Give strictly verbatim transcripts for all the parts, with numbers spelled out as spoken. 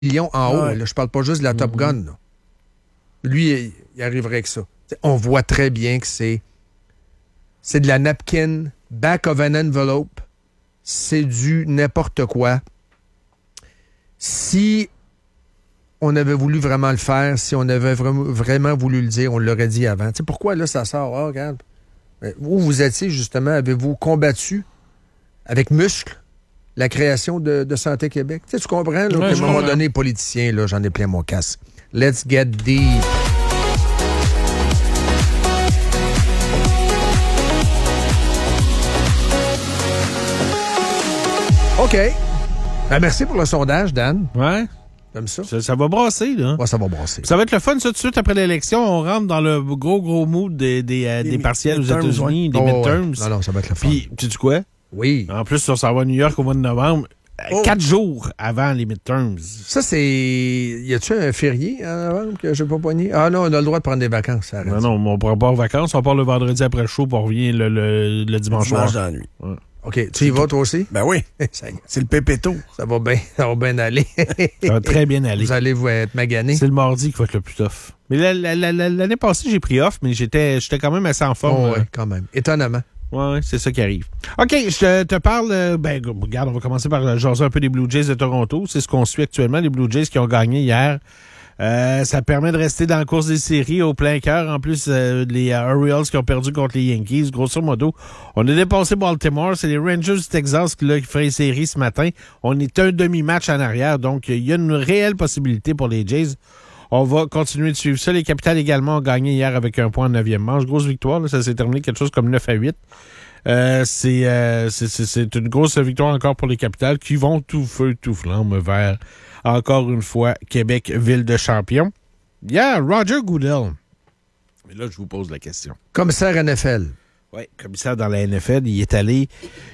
millions en haut. Ouais. Là, je parle pas juste de la Top Mm-hmm. Gun. Là. Lui, il, il arriverait avec ça. T'sais, on voit très bien que c'est c'est de la napkin, back of an envelope. C'est du n'importe quoi. Si on avait voulu vraiment le faire, si on avait vraiment, vraiment voulu le dire, on l'aurait dit avant. T'sais, pourquoi là, ça sort? Oh, regarde. Où vous étiez, justement, avez-vous combattu avec muscle la création de, de Santé Québec? T'sais, tu comprends? Là, Ouais, qu'à un je moment comprends. donné, les politiciens, là, j'en ai plein mon casse. Let's get deep. OK. Ben, merci pour le sondage, Dan. Ouais. Comme ça. Ça, ça va brasser, là. Ouais, ça va brasser. Ça va être le fun, ça, tout de suite après l'élection. On rentre dans le gros, gros mood des, des, euh, des mi- partiels aux midterms, États-Unis, des Oh, ouais. midterms. Non, non, ça va être le fun. Puis, tu sais quoi? Oui. En plus, on s'en va à New York au mois de novembre. euh, Oh. Quatre jours avant les midterms. Ça, c'est... Y a-tu un férié en novembre que je n'ai pas pogné? Ah non, on a le droit de prendre des vacances. Ça arrête. Non, non, on ne prend pas en vacances. On part le vendredi après le show, puis on revient le, le, le dimanche soir. Dimanche dans la nuit. OK. Tu y vas, toi aussi? Ben oui, ça, c'est le pépéto. ça va bien. Ça va bien aller. Ça va très bien aller. Vous allez vous être magané. C'est le mardi qui va être le plus tough. Mais la- la- la- la- l'année passée, j'ai pris off, mais j'étais j'étais quand même assez en forme. Oh, euh. ouais, quand même. Étonnamment. Ouais, ouais, c'est ça qui arrive. OK, je te, te parle. euh, Ben, g- regarde, on va commencer par euh, jaser un peu des Blue Jays de Toronto. C'est ce qu'on suit actuellement. Les Blue Jays qui ont gagné hier. Euh, ça permet de rester dans la course des séries au plein cœur. En plus, euh, les euh, Orioles qui ont perdu contre les Yankees, grosso modo. On a dépassé Baltimore. C'est les Rangers du Texas qui, là, qui feraient les séries ce matin. On est un demi-match en arrière. Donc, il y a une réelle possibilité pour les Jays. On va continuer de suivre ça. Les Capitals également ont gagné hier avec un point en neuvième manche. Grosse victoire. Là. Ça s'est terminé quelque chose comme neuf à huit. Euh, c'est, euh, c'est, c'est, c'est une grosse victoire encore pour les Capitals qui vont tout feu, tout flamme vers, encore une fois, Québec, ville de champion. Il y a Roger Goodell. Mais là, je vous pose la question. Commissaire N F L. Oui, commissaire dans la N F L, il est allé.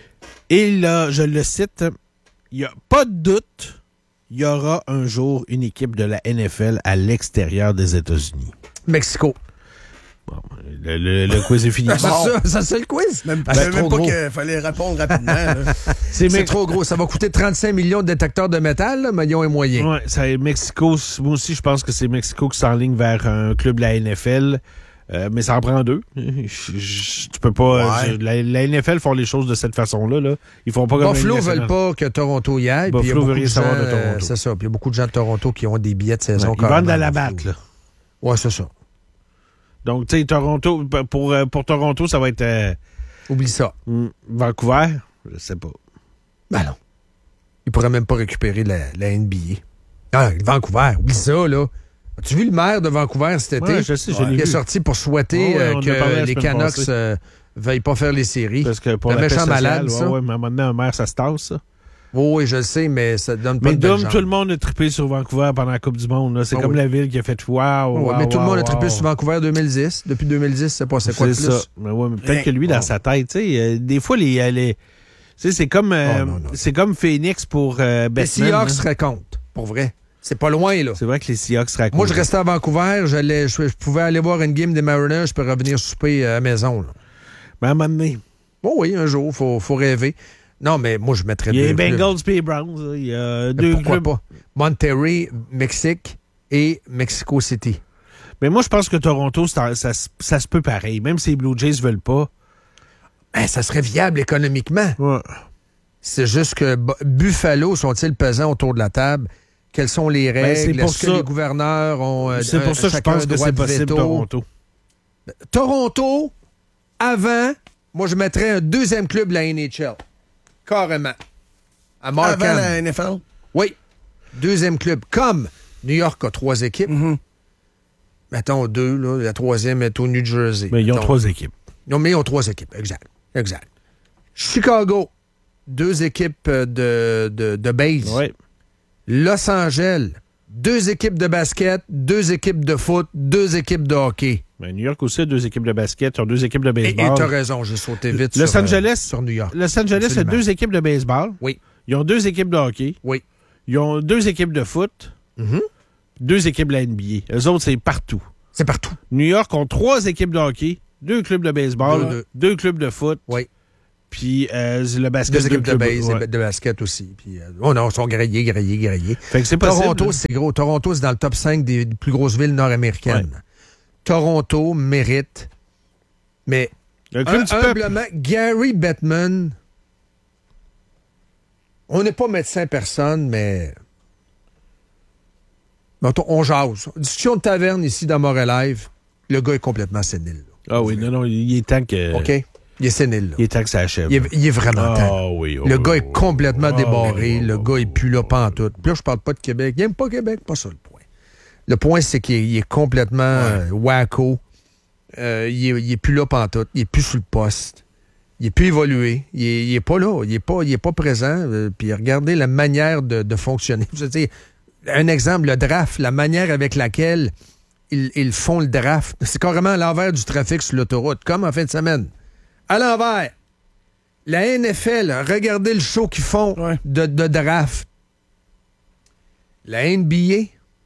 Et là, je le cite, il n'y a pas de doute, il y aura un jour une équipe de la N F L à l'extérieur des États-Unis. Mexico. Bon, le, le, le quiz est fini. C'est ça, ça, c'est le quiz. Même, Ah, je c'est savais même trop pas gros. qu'il fallait répondre rapidement. là. C'est, C'est Mex- trop gros. Ça va coûter trente-cinq millions de détecteurs de métal, là, millions et moyen. Ouais, ça est Mexico. Moi aussi, je pense que c'est Mexico qui s'enligne vers un club de la N F L. Euh, mais ça en prend deux. Je- je- tu peux pas. Ouais. je- la, la N F L font les choses de cette façon-là. Là. Ils font pas comme Buffalo la Ligue veulent nationale. pas que Toronto y aille. puis il y a Buffalo veut beaucoup rien de savoir gens, de Toronto. euh, C'est ça. Puis il y a beaucoup de gens de Toronto qui ont des billets de saison. Ouais, ils carrément vendent à la à batte, Buffalo. là. Ouais, c'est ça. Donc, tu sais, Toronto, pour, euh, pour Toronto, ça va être euh, Oublie ça. hmm, Vancouver. Je sais pas. Ben non. Ils pourraient même pas récupérer la, la N B A. Ah, Vancouver, oublie ça, là. As-tu vu le maire de Vancouver cet été? Ouais, je sais, je l'ai Il est vu. sorti pour souhaiter Ouais, euh, on en a parlé que la les semaine Canucks passée. euh, veuillent pas faire les séries. Parce que pour Le la paix méchant sociale, malade, ouais, ça. ouais, mais à un moment donné, un maire, ça se tasse, ça. Oui, oui, je le sais, mais ça donne pas Mais de belle Dom, jambe. tout le monde a trippé sur Vancouver pendant la Coupe du Monde. Là. C'est Ah comme oui. la ville qui a fait waouh. Ouais, wow, mais tout le wow, monde a trippé wow. sur Vancouver deux mille dix. Depuis deux mille dix, c'est pas c'est quoi de C'est plus? ça. Mais ouais, mais peut-être Rien. que lui, dans Oh. sa tête, tu sais, euh, des fois, les, les, tu sais, c'est comme, euh, Oh, non, non. c'est comme Phoenix pour euh, Les Batman. Seahawks là. seraient contre, pour vrai. C'est pas loin, là. C'est vrai que les Seahawks seraient Moi, je cool. restais à Vancouver, j'allais, je, je pouvais aller voir une game des Mariners, je peux revenir souper à la maison. Là. Mais à un moment donné, Bon, oui, un jour, faut, faut rêver. Non, mais moi, je mettrais il y a les deux clubs. Bengals et les Browns. là. Il y a Mais deux pourquoi clubs. pas? Monterrey, Mexique et Mexico City. Mais moi, je pense que Toronto, ça, ça, se- ça se peut pareil. Même si les Blue Jays veulent pas. Ben, ça serait viable économiquement. Ouais. C'est juste que B- Buffalo sont-ils pesants autour de la table? Quelles sont les Ben, c'est règles? pour Est-ce que ça- les gouverneurs ont euh, C'est un- pour ça que je chacun pense un que droit c'est de possible, veto? Toronto. Toronto, avant, moi, je mettrais un deuxième club de la N H L. Carrément. À Markham. Avant la N F L. Oui. Deuxième club. Comme New York a trois équipes. Mhm. Mettons deux, là. La troisième est au New Jersey. Mais ils ont Mettons. trois équipes. Non, mais ils ont trois équipes. Exact. Exact. Chicago, deux équipes euh, de, de, de base. Oui. Los Angeles, deux équipes de basket, deux équipes de foot, deux équipes de hockey. Mais New York aussi a deux équipes de basket, ils ont deux équipes de Et baseball. tu as raison, j'ai sauté vite Los sur, euh, Angeles, sur New York. Los Angeles a Absolument. deux équipes de baseball. Oui. Ils ont deux équipes de hockey. Oui. Ils ont deux équipes de foot. Mhm. Deux équipes de la N B A. Eux autres, c'est partout. C'est partout. New York ont trois équipes de hockey, deux clubs de baseball, Deux, deux, deux. clubs de foot. Oui. Puis euh, le basket. Deux équipes de club, base ouais. et de basket aussi. Puis, euh, oh non, ils sont grillés, grillés, grillés. Fait que c'est possible. Toronto, c'est gros. Toronto, c'est dans le top cinq des plus grosses villes nord-américaines. Ouais. Toronto mérite. Mais un club un, humblement, Gary Bettman, on n'est pas médecin personne, mais on jase. Discussion de taverne ici dans Montréal. Le gars est complètement sénile. Là. Ah oui, non, non, il est temps que... OK? Il est sénile. Là. Il est temps que ça achève. Il est, il est vraiment oh, temps. Oui, oh, le gars oh, est complètement oh, débarré. oh, le oh, gars est plus là pantoute. Puis là, je parle pas de Québec. Il n'aime pas Québec. Pas ça le point. Le point, c'est qu'il est, il est complètement ouais. euh, wacko. Euh, il, est, il est plus là pantoute. Il est plus sur le poste. Il est plus évolué. Il est, il est pas là. Il est pas, il est pas présent. Euh, puis regardez la manière de, de fonctionner. Je veux dire, un exemple, le draft, la manière avec laquelle ils, ils font le draft. C'est carrément à l'envers du trafic sur l'autoroute, comme en fin de semaine. À l'envers. La N F L, regardez le show qu'ils font ouais. de, de draft. La N B A,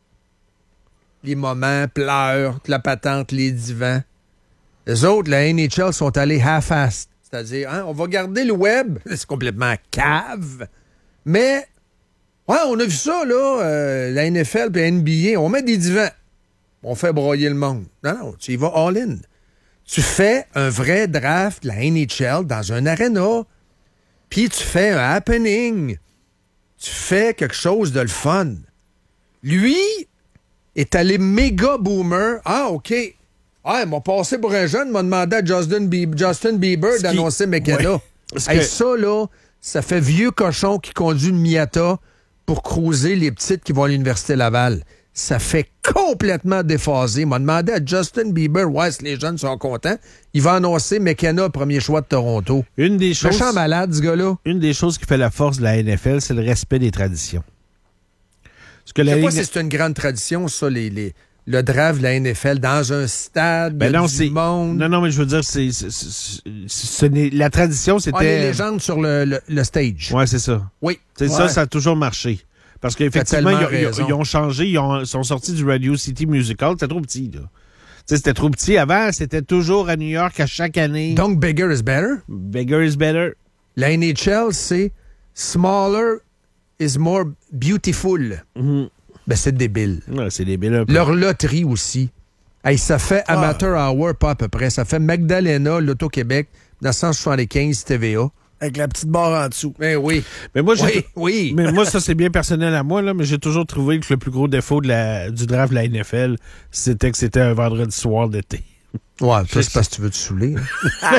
les moments, pleurs, la patente, les divans. Les autres, la N H L, sont allés half-assed. C'est-à-dire, hein, on va garder le web. C'est complètement cave. Mais, ouais, on a vu ça, là, euh, la N F L et la N B A. On met des divans. On fait broyer le monde. Non, non, tu y vas all-in. Tu fais un vrai draft de la N H L dans un arena, puis tu fais un happening. Tu fais quelque chose de le fun. Lui est allé méga boomer. Ah, OK. Ah, il m'a passé pour un jeune, m'a demandé à Justin Bieber, Justin Bieber qui... d'annoncer McKenna. Ouais. Hey, que... Ça, là, ça fait vieux cochon qui conduit une Miata pour cruiser les petites qui vont à l'Université Laval. Ça fait complètement déphasé. Il m'a demandé à Justin Bieber, ouais, si les jeunes sont contents, il va annoncer McKenna, premier choix de Toronto. Une des choses, méchant malade, ce gars-là. Une des choses qui fait la force de la N F L, c'est le respect des traditions. Parce que je ne sais pas Ligue... si c'est une grande tradition, ça, les, les, le draft de la N F L dans un stade ben non, du c'est... monde. Non, non, mais je veux dire, c'est, c'est, c'est, c'est la tradition, c'était... Ah, les légendes sur le, le, le stage. Oui, c'est ça. Oui. C'est ouais. ça, ça a toujours marché. Parce qu'effectivement, ils, ils, ils ont changé, ils ont, sont sortis du Radio City Musical. C'était trop petit, là. T'sais, c'était trop petit. Avant, c'était toujours à New York à chaque année. Donc, bigger is better? Bigger is better. La N H L, c'est smaller is more beautiful. Mm-hmm. Ben, c'est débile. Ouais, c'est débile. Leur loterie aussi. Hey, ça fait ah. Amateur Hour, pas à peu près. Ça fait Magdalena, l'Auto-Québec, neuf cent soixante-quinze T V A. Avec la petite barre en dessous. Ben oui. Mais moi, j'ai oui, oui. Mais moi, ça, c'est bien personnel à moi, là, mais j'ai toujours trouvé que le plus gros défaut de la, du draft de la N F L, c'était que c'était un vendredi soir d'été. Ouais, ça, c'est parce que tu veux te saouler. Hein?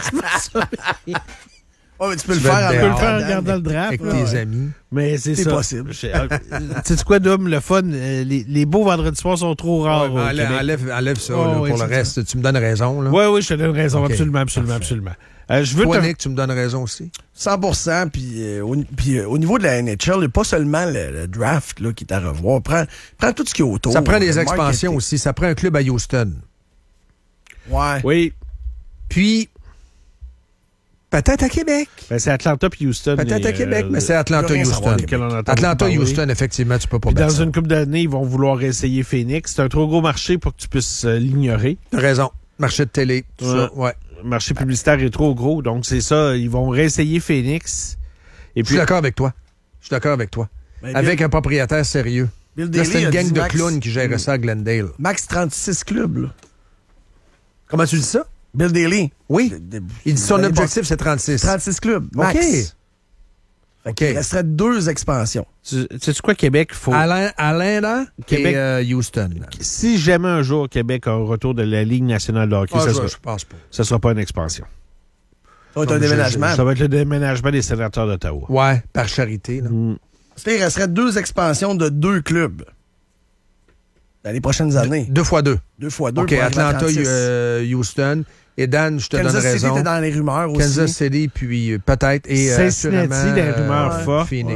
Oh, mais tu peux tu le faire, tu peux le faire en regardant le draft. Avec là, tes ouais. amis. Mais c'est, c'est ça. possible. Tu sais quoi, Dom, le fun, les, les beaux vendredis soirs sont trop rares. Ouais, enlève, enlève, enlève ça oh, là, oui, pour le reste. Ça. Tu me donnes raison. Oui, oui, je te donne raison. Okay. Absolument, absolument, Parfait. absolument. Euh, je veux Toi, te... Nick, tu me donnes raison aussi. cent pour cent. Puis, euh, au, puis euh, au niveau de la N H L, il n'y a pas seulement le, le draft là, qui est à revoir. Prends, prends tout ce qui est autour. Ça prend des expansions aussi. Ça prend un club à Houston. Ouais. Oui. Puis, peut-être à Québec. Ben, c'est Atlanta puis Houston. Peut-être à Québec, euh, mais c'est Atlanta-Houston. Atlanta-Houston, effectivement, tu peux pas puis battre dans ça. Une couple d'années, ils vont vouloir essayer Phoenix. C'est un trop gros marché pour que tu puisses euh, l'ignorer. T'as raison. Marché de télé, tout ouais. ça, ouais. Le marché publicitaire est trop gros, donc c'est ça. Ils vont réessayer Phoenix. Et puis... Je suis d'accord avec toi. Je suis d'accord avec toi. Ben, avec Bill... un propriétaire sérieux. Bill Là, c'est une gang de Max... clowns qui gère ça à Glendale. Max trente-six clubs, là. Comment tu dis ça? Bill Daly. Oui. De, de, Il dit son objectif, c'est trente-six. trente-six clubs. Max. OK. OK. Il resterait deux expansions. Tu sais quoi, Québec? Faut... Alain, Alain Québec, et euh, Houston. Si jamais un jour Québec a un retour de la Ligue nationale de hockey, ah, ça je, sera, je pense pas. Ça sera pas une expansion. Ça va être un déménagement. Je, ça va être le déménagement des sénateurs d'Ottawa. Ouais, par charité. Là. Mm. C'est-à-dire qu'il resterait deux expansions de deux clubs dans les prochaines années. Deux, deux fois deux. Deux fois deux. OK, Atlanta, euh, Houston. Et Dan, je te Kansas donne raison. Kansas City était dans les rumeurs aussi. Kansas City, puis euh, peut-être. Et Cincinnati, euh, des rumeurs euh, fortes. Phoenix.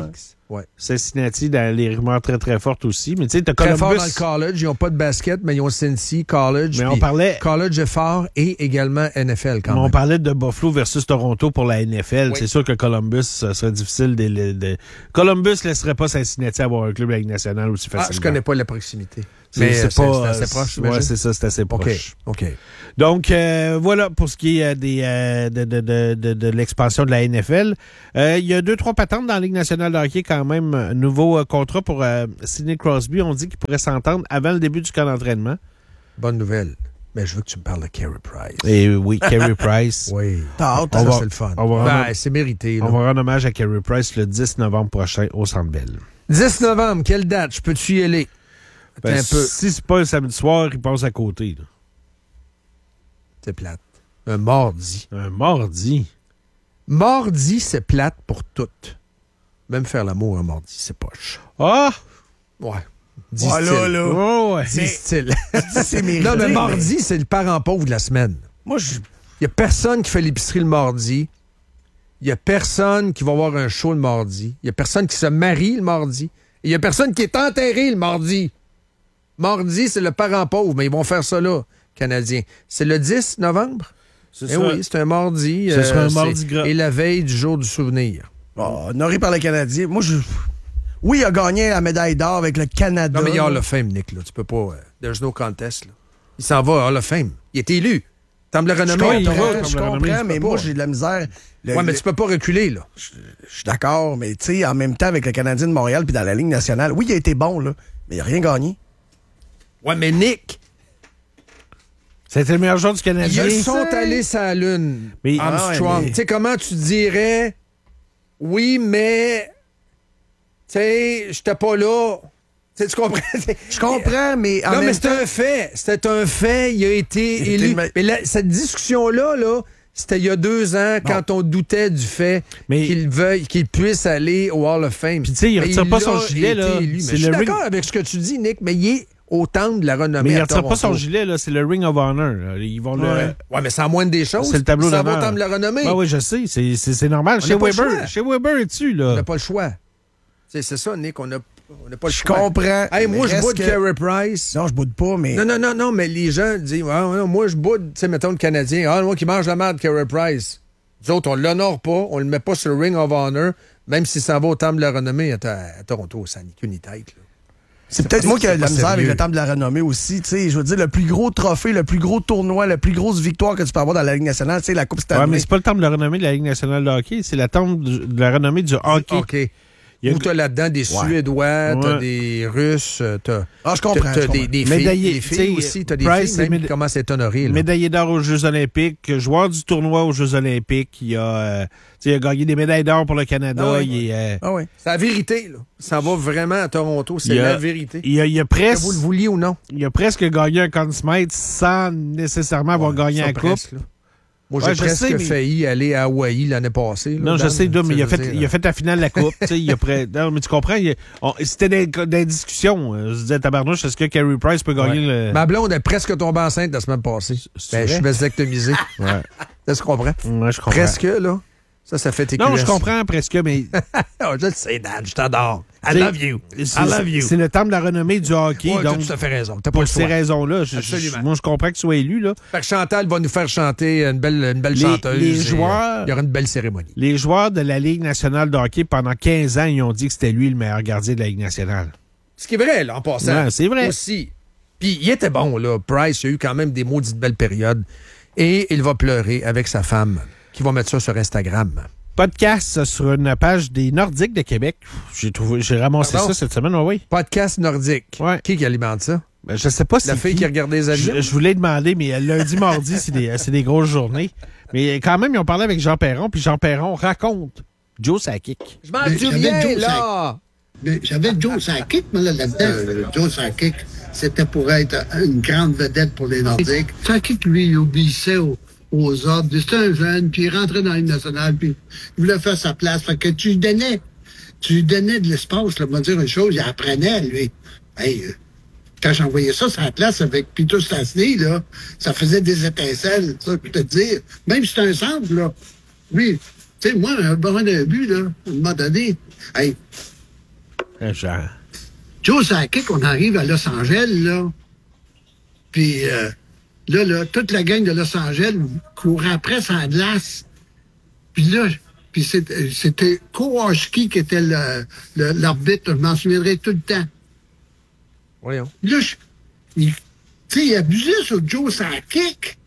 Ouais. Cincinnati, dans les rumeurs très, très fortes aussi. Mais tu sais, t'as Très Columbus. fort dans le college. Ils n'ont pas de basket, mais ils ont Cincy, college. Mais on parlait... College est fort et également N F L quand mais même. on parlait de Buffalo versus Toronto pour la N F L. Oui. C'est sûr que Columbus, ça serait difficile de, de, de... Columbus laisserait pas Cincinnati avoir un club de la Ligue nationale aussi facilement. Ah, je connais pas la proximité. C'est, Mais c'est, c'est, pas, c'est assez proche, c'est, j'imagine. ouais, c'est ça, c'est assez proche. OK. OK. Donc, euh, voilà pour ce qui est euh, des, euh, de, de, de, de, de l'expansion de la N F L. Euh, il y a deux, trois patentes dans la Ligue nationale de hockey quand même. Un nouveau euh, contrat pour euh, Sidney Crosby. On dit qu'il pourrait s'entendre avant le début du camp d'entraînement. Bonne nouvelle. Mais je veux que tu me parles de Carey Price. Et oui, Carey Price. Oui. T'as hâte, Ça, On va- c'est le fun. on va Ben, rendre- c'est mérité. Là. On va rendre hommage à Carey Price le dix novembre prochain au Centre Bell. dix novembre, quelle date? Je peux-tu y aller? Ben, un peu. Si c'est pas un samedi soir, il passe à côté. Là. C'est plate. Un mardi. Un mardi. Mardi, c'est plate pour toutes. Même faire l'amour un mardi, c'est poche. Ah! Ouais. Ah, là, là. Oh, ouais. Dis-t-il. C'est mérité, Non, mais mais- mardi, c'est le parent pauvre de la semaine. Moi, je... Il n'y a personne qui fait l'épicerie le mardi. Il n'y a personne qui va avoir un show le mardi. Il n'y a personne qui se marie le mardi. Il n'y a personne qui est enterré le mardi. Mardi, c'est le parent pauvre, mais ils vont faire ça là, Canadiens. C'est le dix novembre? Ce Eh sera- oui, c'est un mardi. Ce sera un c'est- mardi gras. Et la veille du jour du souvenir. Oh, honoré par le Canadien. Moi, je... Oui, il a gagné la médaille d'or avec le Canada. Non, mais il y a Hall of Fame, Nick. Là. Tu peux pas... euh, there's no contest. Là. Il s'en va à Hall of Fame. Il est élu. Temple Je renommé. comprends, il va, je comme le comprends, renommé, mais tu peux moi, pas. j'ai de la misère. Le- Ouais, mais le- tu peux pas reculer, là. Je suis d'accord, mais tu sais, en même temps, avec le Canadien de Montréal puis dans la Ligue nationale, oui, il a été bon, là, mais il n'a rien gagné. Ouais, mais Nick, C'était le meilleur joueur du Canadien. ils sont allés sur la Lune. Mais- Armstrong. Ah ouais, mais- Tu sais, comment tu dirais... Oui, mais... Tu sais, j'étais pas là. Tu sais, tu comprends? Je comprends, mais en Non, même mais c'est temps... un fait. C'était un fait. Il a été Il a élu. été le- Mais là, cette discussion-là, là, c'était il y a deux ans, quand on doutait du fait Mais- qu'il veuille, qu'il puisse aller au Hall of Fame. Puis, tu sais, il Mais retire pas son a gilet, été là. élu. Mais C'est je suis le ring- d'accord avec ce que tu dis, Nick, mais il est au temple de la renommée. Mais il à retire pas son Toronto. gilet, là. C'est le Ring of Honor. là. Ils vont le. Ouais. Ouais, mais c'est en moindre des choses. C'est le tableau Ça va au d'honneur. temple de la renommée. Ah oui, je sais. C'est, c'est, c'est normal. On Chez n'a pas le Weber. choix. Chez Weber es-tu, On là? n'a pas le choix. C'est, c'est ça, Nick. On n'a on n'a pas le Je choix. comprends. Hey, moi, mais je reste boude que- Carey Price. Non, je boude pas, mais... Non, non, non, non, mais les gens disent, ah, non, moi, je boude, tu sais, mettons le Canadien. Ah, moi qui mange la merde, Carey Price. Nous autres, on l'honore pas, on le met pas sur le Ring of Honor, même s'il s'en va au temple de la renommée à, à Toronto, ça n'a qu'une tête, là. C'est peut-être pas- moi qui ai c'est de la pas misère avec sérieux. le temple de la renommée aussi. Tu sais, je veux dire, le plus gros trophée, le plus gros tournoi, la plus grosse victoire que tu peux avoir dans la Ligue nationale, c'est la Coupe Stanley. Ouais, mais c'est pas le temple de la renommée de la Ligue nationale de hockey. C'est la temple du- de la renommée du hockey. OK. Il y a- Où t'as là-dedans des Ouais. Suédois, t'as Ouais. des Russes, t'as, Ah, je comprends, t'as- je t'as des, comprends. des filles, Médaillé, des tu sais, filles aussi, t'as des Price, filles même c'est qui méda- commencent à être honorées, là. Médaillé d'or aux Jeux Olympiques, joueur du tournoi aux Jeux Olympiques. Il a, euh, tu sais, il a gagné des médailles d'or pour le Canada. Ah ouais. il, est, euh, Ah oui. C'est la vérité, là. Ça va vraiment à Toronto, c'est Il y a- la vérité. il a, il a Que presque, vous le vouliez ou non. il a presque gagné un Conn Smythe sans nécessairement avoir Ouais, gagné ça, la coupe. presque, là. Moi, Ouais, j'ai je presque sais, mais- failli aller à Hawaï l'année passée. là, Non, je Dan, sais, Dom, mais tu il a, veux fait, dire, il a fait la finale de la Coupe. tu sais, il a prêt... Non, mais tu comprends, il a- on- c'était des, des discussions. Euh, Je disais, tabarnouche, est-ce que Carey Price peut gagner Ouais. le. Ma blonde est presque tombée enceinte la semaine passée. C'est Ben, je suis vrai? vasectomisé. Ouais. Est-ce que tu comprends? Ouais, je comprends. Presque, là. Ça, ça fait tes Non, Q S. je comprends presque, mais. Oh, je le sais, Dan, je t'adore. I T'sais, love you. c'est- I love you. C'est le temple de la renommée du hockey. Ouais, t'as donc, tout à fait raison. T'as pas pour le ces choix. raisons-là, je- je- Absolument. moi, je comprends qu'il soit élu. Là. Fait que Chantal va nous faire chanter une belle, une belle Les- chanteuse. les et, joueurs- euh, Il y aura une belle cérémonie. Les joueurs de la Ligue nationale de hockey, pendant quinze ans, ils ont dit que c'était lui le meilleur gardien de la Ligue nationale. Ce qui est vrai, là, en passant. Ouais, c'est vrai. Aussi. Puis il était bon, là. Price, il a eu quand même des maudites belles périodes. Et il va pleurer avec sa femme, qui va mettre ça sur Instagram. Podcast sur une page des Nordiques de Québec. J'ai trouvé, j'ai ramassé Pardon? ça cette semaine, oui, oui. Podcast nordique. Ouais. Qui qui alimente ça? Ben, je sais pas si La fille qui regarde les avions? Je, je voulais demander, mais lundi, mardi, c'est des, c'est des grosses journées. Mais quand même, ils ont parlé avec Jean Perron, puis Jean Perron raconte Joe Sakic. Je mange Mais du j'avais bien, Joe là! Mais j'avais Joe Sakic, moi, là, là-dedans. Euh, Joe Sakic, c'était pour être une grande vedette pour les Nordiques. Sakic, lui, il obéissait aux, aux ordres. C'était un jeune, puis il rentrait dans l'Union nationale, puis il voulait faire sa place. Fait que tu lui donnais, tu lui donnais de l'espace, là, pour dire une chose, il apprenait, lui. Hey, euh, quand j'envoyais ça sur la place avec Peter Stastny, là, ça faisait des étincelles, ça, je peux te dire. Même si c'était un centre, là. Oui. Tu sais, moi, un besoin d'un but, là, à un moment donné, hey, Un genre. Joe Sakic, on arrive à Los Angeles, là. Puis euh, là, là, toute la gang de Los Angeles courait après sans glace. Puis là, puis c'était, c'était Kowalski qui était le, le, l'arbitre, je m'en souviendrai tout le temps. Voyons. Là, je, il, tu sais, il abusait sur Joe Sakic.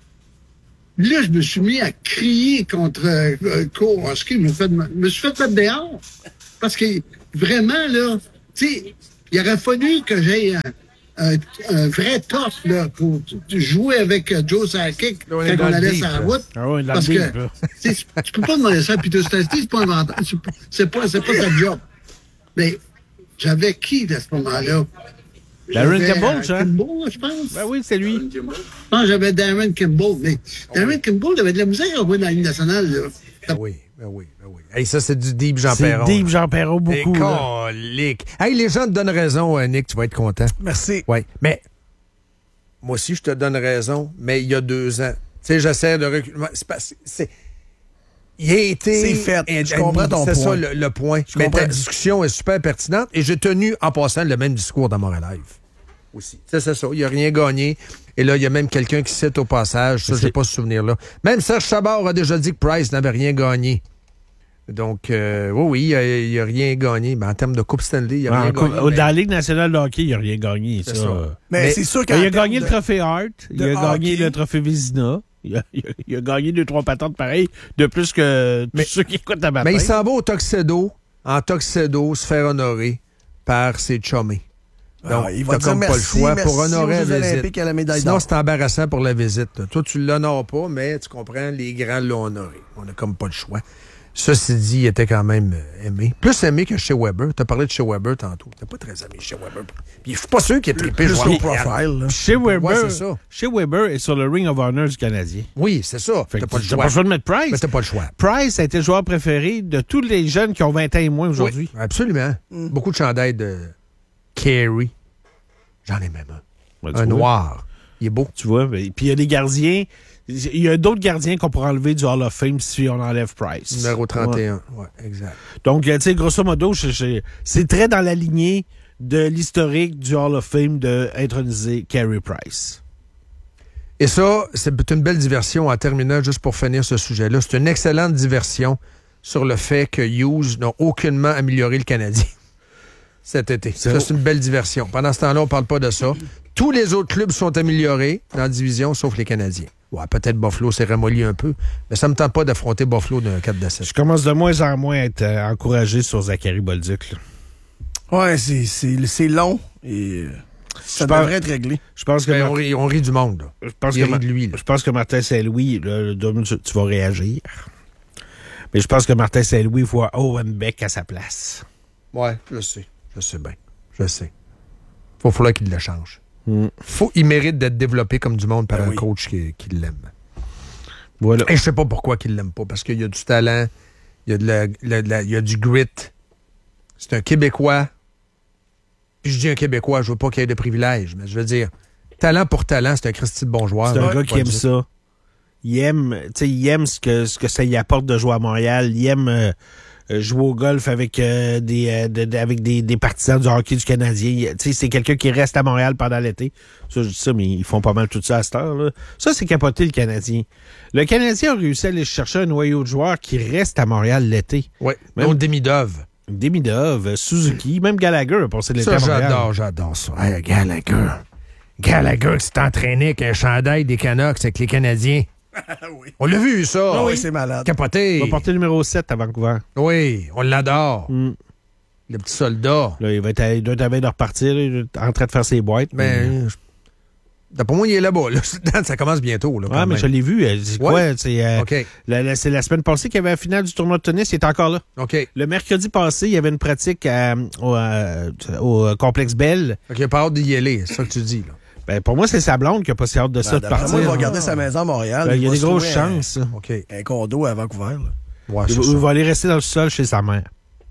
Là, je me suis mis à crier contre euh, Kowalski. Je me, fait, me suis fait mettre dehors. Parce que, vraiment, là, tu sais, il aurait fallu que j'aie un, un, un vrai tough, là, pour jouer avec euh, Joe Sakic quand on allait sur la route. Ah oui, parce que, tu peux pas demander ça à Peter Stastny, c'est pas inventé. C'est pas, c'est pas sa job. Mais, j'avais qui, à ce moment-là? Darren Kimball, ça? Kimball, je pense. Ben oui, c'est lui. Je pense que j'avais Darren Kimball. Mais Darren Kimball avait de la misère à jouer dans la Ligue nationale, là. Ben oui, ben oui, ben oui. Hey, ça, c'est du deep Jean C'est Perron. Deep Jean Perron, beaucoup. Colique. Hey, les gens te donnent raison, euh, Nick, tu vas être content. Merci. Oui, mais moi aussi, je te donne raison, mais il y a deux ans. Tu sais, j'essaie de reculer. C'est pas... C'est, c'est... Il a été... C'est fait. Et, je comprends ton c'est point. C'est ça, le, le point. Je mais comprends. ta discussion est super pertinente et j'ai tenu, en passant, le même discours dans Montréal Live. Aussi. C'est, c'est ça. Il n'a rien gagné. Et là, il y a même quelqu'un qui cite au passage. Ça, je n'ai pas ce souvenir-là. Même Serge Chabard a déjà dit que Price n'avait rien gagné. Donc, euh, oui, oui, il n'a rien gagné. Mais en termes de Coupe Stanley, il n'a rien Coupe, gagné. Dans mais... la Ligue nationale de hockey, il n'a rien gagné. C'est ça. ça. Mais, Mais c'est sûr Il a qu'en gagné termes le trophée Hart. Il a gagné hockey. le trophée Vézina. Il a, il, a, il a gagné deux, trois patentes pareilles, de plus que Mais- tous ceux qui écoutent à matin. Mais il s'en va au Tuxedo, en Tuxedo, se faire honorer par ses chummés. Donc, Ah, il va t'as dire comme pas le merci, choix merci pour honorer aux la Jeux visite. olympiques à la médaille Sinon, d'or. c'est embarrassant pour la visite. là. Toi, tu l'honores pas, mais tu comprends, les grands l'ont honoré. On a comme pas le choix. Ceci dit, il était quand même euh, aimé. Plus aimé que chez Weber. Tu as parlé de chez Weber tantôt. T'es pas très aimé chez Weber. Puis je suis pas sûr qu'il ait trippé. Plus je low vois. profile, là. Chez Weber, Ouais, c'est ça. chez Weber est sur le Ring of Honor du Canadien. Oui, c'est ça. Fait T'as que pas le t'as choix. pas le choix de mettre Price. Mais t'as pas le choix. Price a été le joueur préféré de tous les jeunes qui ont vingt ans et moins aujourd'hui. Oui, absolument. Mm. Beaucoup de chandails de Carey. J'en ai même un. Ouais, tu un vois. noir. Il est beau. Tu vois, mais- puis il y a des gardiens, il y a d'autres gardiens qu'on pourrait enlever du Hall of Fame si on enlève Price. Numéro trente et Ouais. un. Ouais, exact. Donc, tu sais, grosso modo, je- je- c'est très dans la lignée de l'historique du Hall of Fame de introniser Carey Price. Et ça, c'est une belle diversion en terminant, juste pour finir ce sujet-là. C'est une excellente diversion sur le fait que Hughes n'a aucunement amélioré le Canadien cet été. Ça, c'est une belle diversion. Pendant ce temps-là, on ne parle pas de ça. Tous les autres clubs sont améliorés dans la division, sauf les Canadiens. Ouais, peut-être Buffalo s'est ramolli un peu, mais ça ne me tente pas d'affronter Buffalo d'un quatre à sept. Je commence de moins en moins à être euh, encouragé sur Zachary Bolduc. là. Ouais, c'est, c'est, c'est long et euh, ça Je pense- devrait être réglé. Je pense que Ben, Mar- on, rit, on rit du monde. Là. je pense Il que rit Ma- de lui. Là. je pense que Martin Saint-Louis, là, Dom, tu, tu vas réagir. Mais je pense que Martin Saint-Louis voit Owen Beck à sa place. Ouais, je sais. Je sais bien. Je sais. Il va falloir qu'il le change. Mm. Faut, il mérite d'être développé comme du monde par Ben un oui. coach qui, qui l'aime. Voilà. Et je sais pas pourquoi qu'il l'aime pas. Parce qu'il y a du talent, il y a, de la, la- la- il y a du grit. C'est un Québécois. Puis je dis un Québécois, je veux pas qu'il y ait de privilèges, mais je veux dire, talent pour talent, c'est un Christy de bon joueur. C'est un Ouais, gars qui pas aime dire. ça. Il aime, tu sais, il aime ce que, ce que ça y apporte de jouer à Montréal. Il aime euh, euh, jouer au golf avec euh, des euh, de- de- avec des, des partisans du hockey du Canadien. Il- Tu sais, c'est quelqu'un qui reste à Montréal pendant l'été. Ça, je dis ça, mais ils font pas mal tout ça à cette heure, là. Ça, c'est capoté, le Canadien. Le Canadien a réussi à aller chercher un noyau de joueurs qui reste à Montréal l'été. Oui, Même- non, Demidov. Demidov, Suzuki, même Gallagher a passé l'été Ça, à Montréal. j'adore, j'adore ça. Hey, Gallagher. Gallagher qui s'est entraîné avec un chandail des Canucks avec les Canadiens. oui. On l'a vu, ça. Ah oui, c'est malade. Capoté. Il va porter le numéro sept à Vancouver. Oui, on l'adore. Mm. Le petit soldat. Là, il, va être à, il doit être à veille de repartir, là, il est en train de faire ses boîtes. Mais, mais- je- d'après moi, il est là-bas. Là. Ça commence bientôt. Là, Ouais, quand mais même. je l'ai vu. Elle dit Ouais. quoi? C'est euh, OK. la, la- c'est la semaine passée qu'il y avait la finale du tournoi de tennis. Il est encore là. OK. Le mercredi passé, il y avait une pratique à- au, euh, au complexe Bell. Fait qu'il a pas hâte d'y aller. C'est ça que tu dis. Là. Ben, pour moi, c'est sa blonde qui a pas si hâte de ça Ben, de d'après partir. moi, il va garder sa maison à Montréal. Ben, il y a va des se grosses trouver un- chances. OK. Un condo à Vancouver. Là. Ouais, Il, c'est va- ça. il va aller rester dans le sol chez sa mère.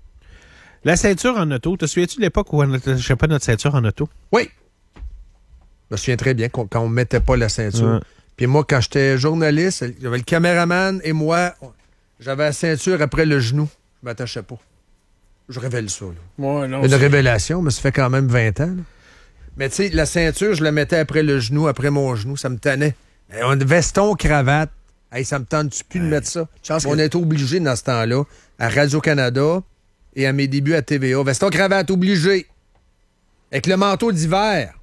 La ceinture en auto. Te souviens-tu de l'époque où on n'attachait pas notre ceinture en auto? Oui. Je me souviens très bien qu'on- quand on ne mettait pas la ceinture. Ouais. Puis moi, quand j'étais journaliste, il y avait le caméraman et moi, on- j'avais la ceinture après le genou. Je m'attachais pas. je révèle ça. Là. Ouais, non, Une c'est- révélation, mais ça fait quand même vingt ans. Là. Mais tu sais, la ceinture, je la mettais après le genou, après mon genou, ça me tannait. Mais un veston, cravate, hey, ça me tente plus de mettre ça. chance On que- était obligé dans ce temps-là, à Radio-Canada et à mes débuts à T V A. Veston, cravate, obligé. Avec le manteau d'hiver.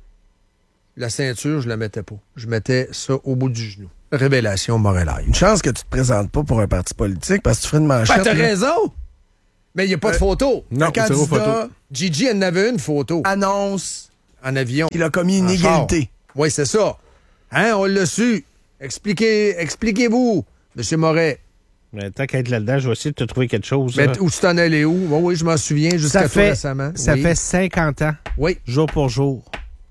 La ceinture, je la mettais pas. Je mettais ça au bout du genou. Révélation Morel. Une chance que tu te présentes pas pour un parti politique parce que tu ferais une manchette. Ben, t'as là. raison! Mais il n'y a pas de Euh, photo. Un Non, zéro candidat photo. Gigi, elle en avait une photo annonce en avion. qu'il a commis une En inégalité. Oui, c'est ça. Hein, on l'a su. Expliquez, expliquez-vous, M. Moret. Mais tant qu'à être là-dedans, je vais essayer de te trouver quelque chose. Mais là. où tu t'en allais où? Oui, oui, je m'en souviens, jusqu'à ça toi fait, récemment. ça Oui. fait cinquante ans, Oui, jour pour jour,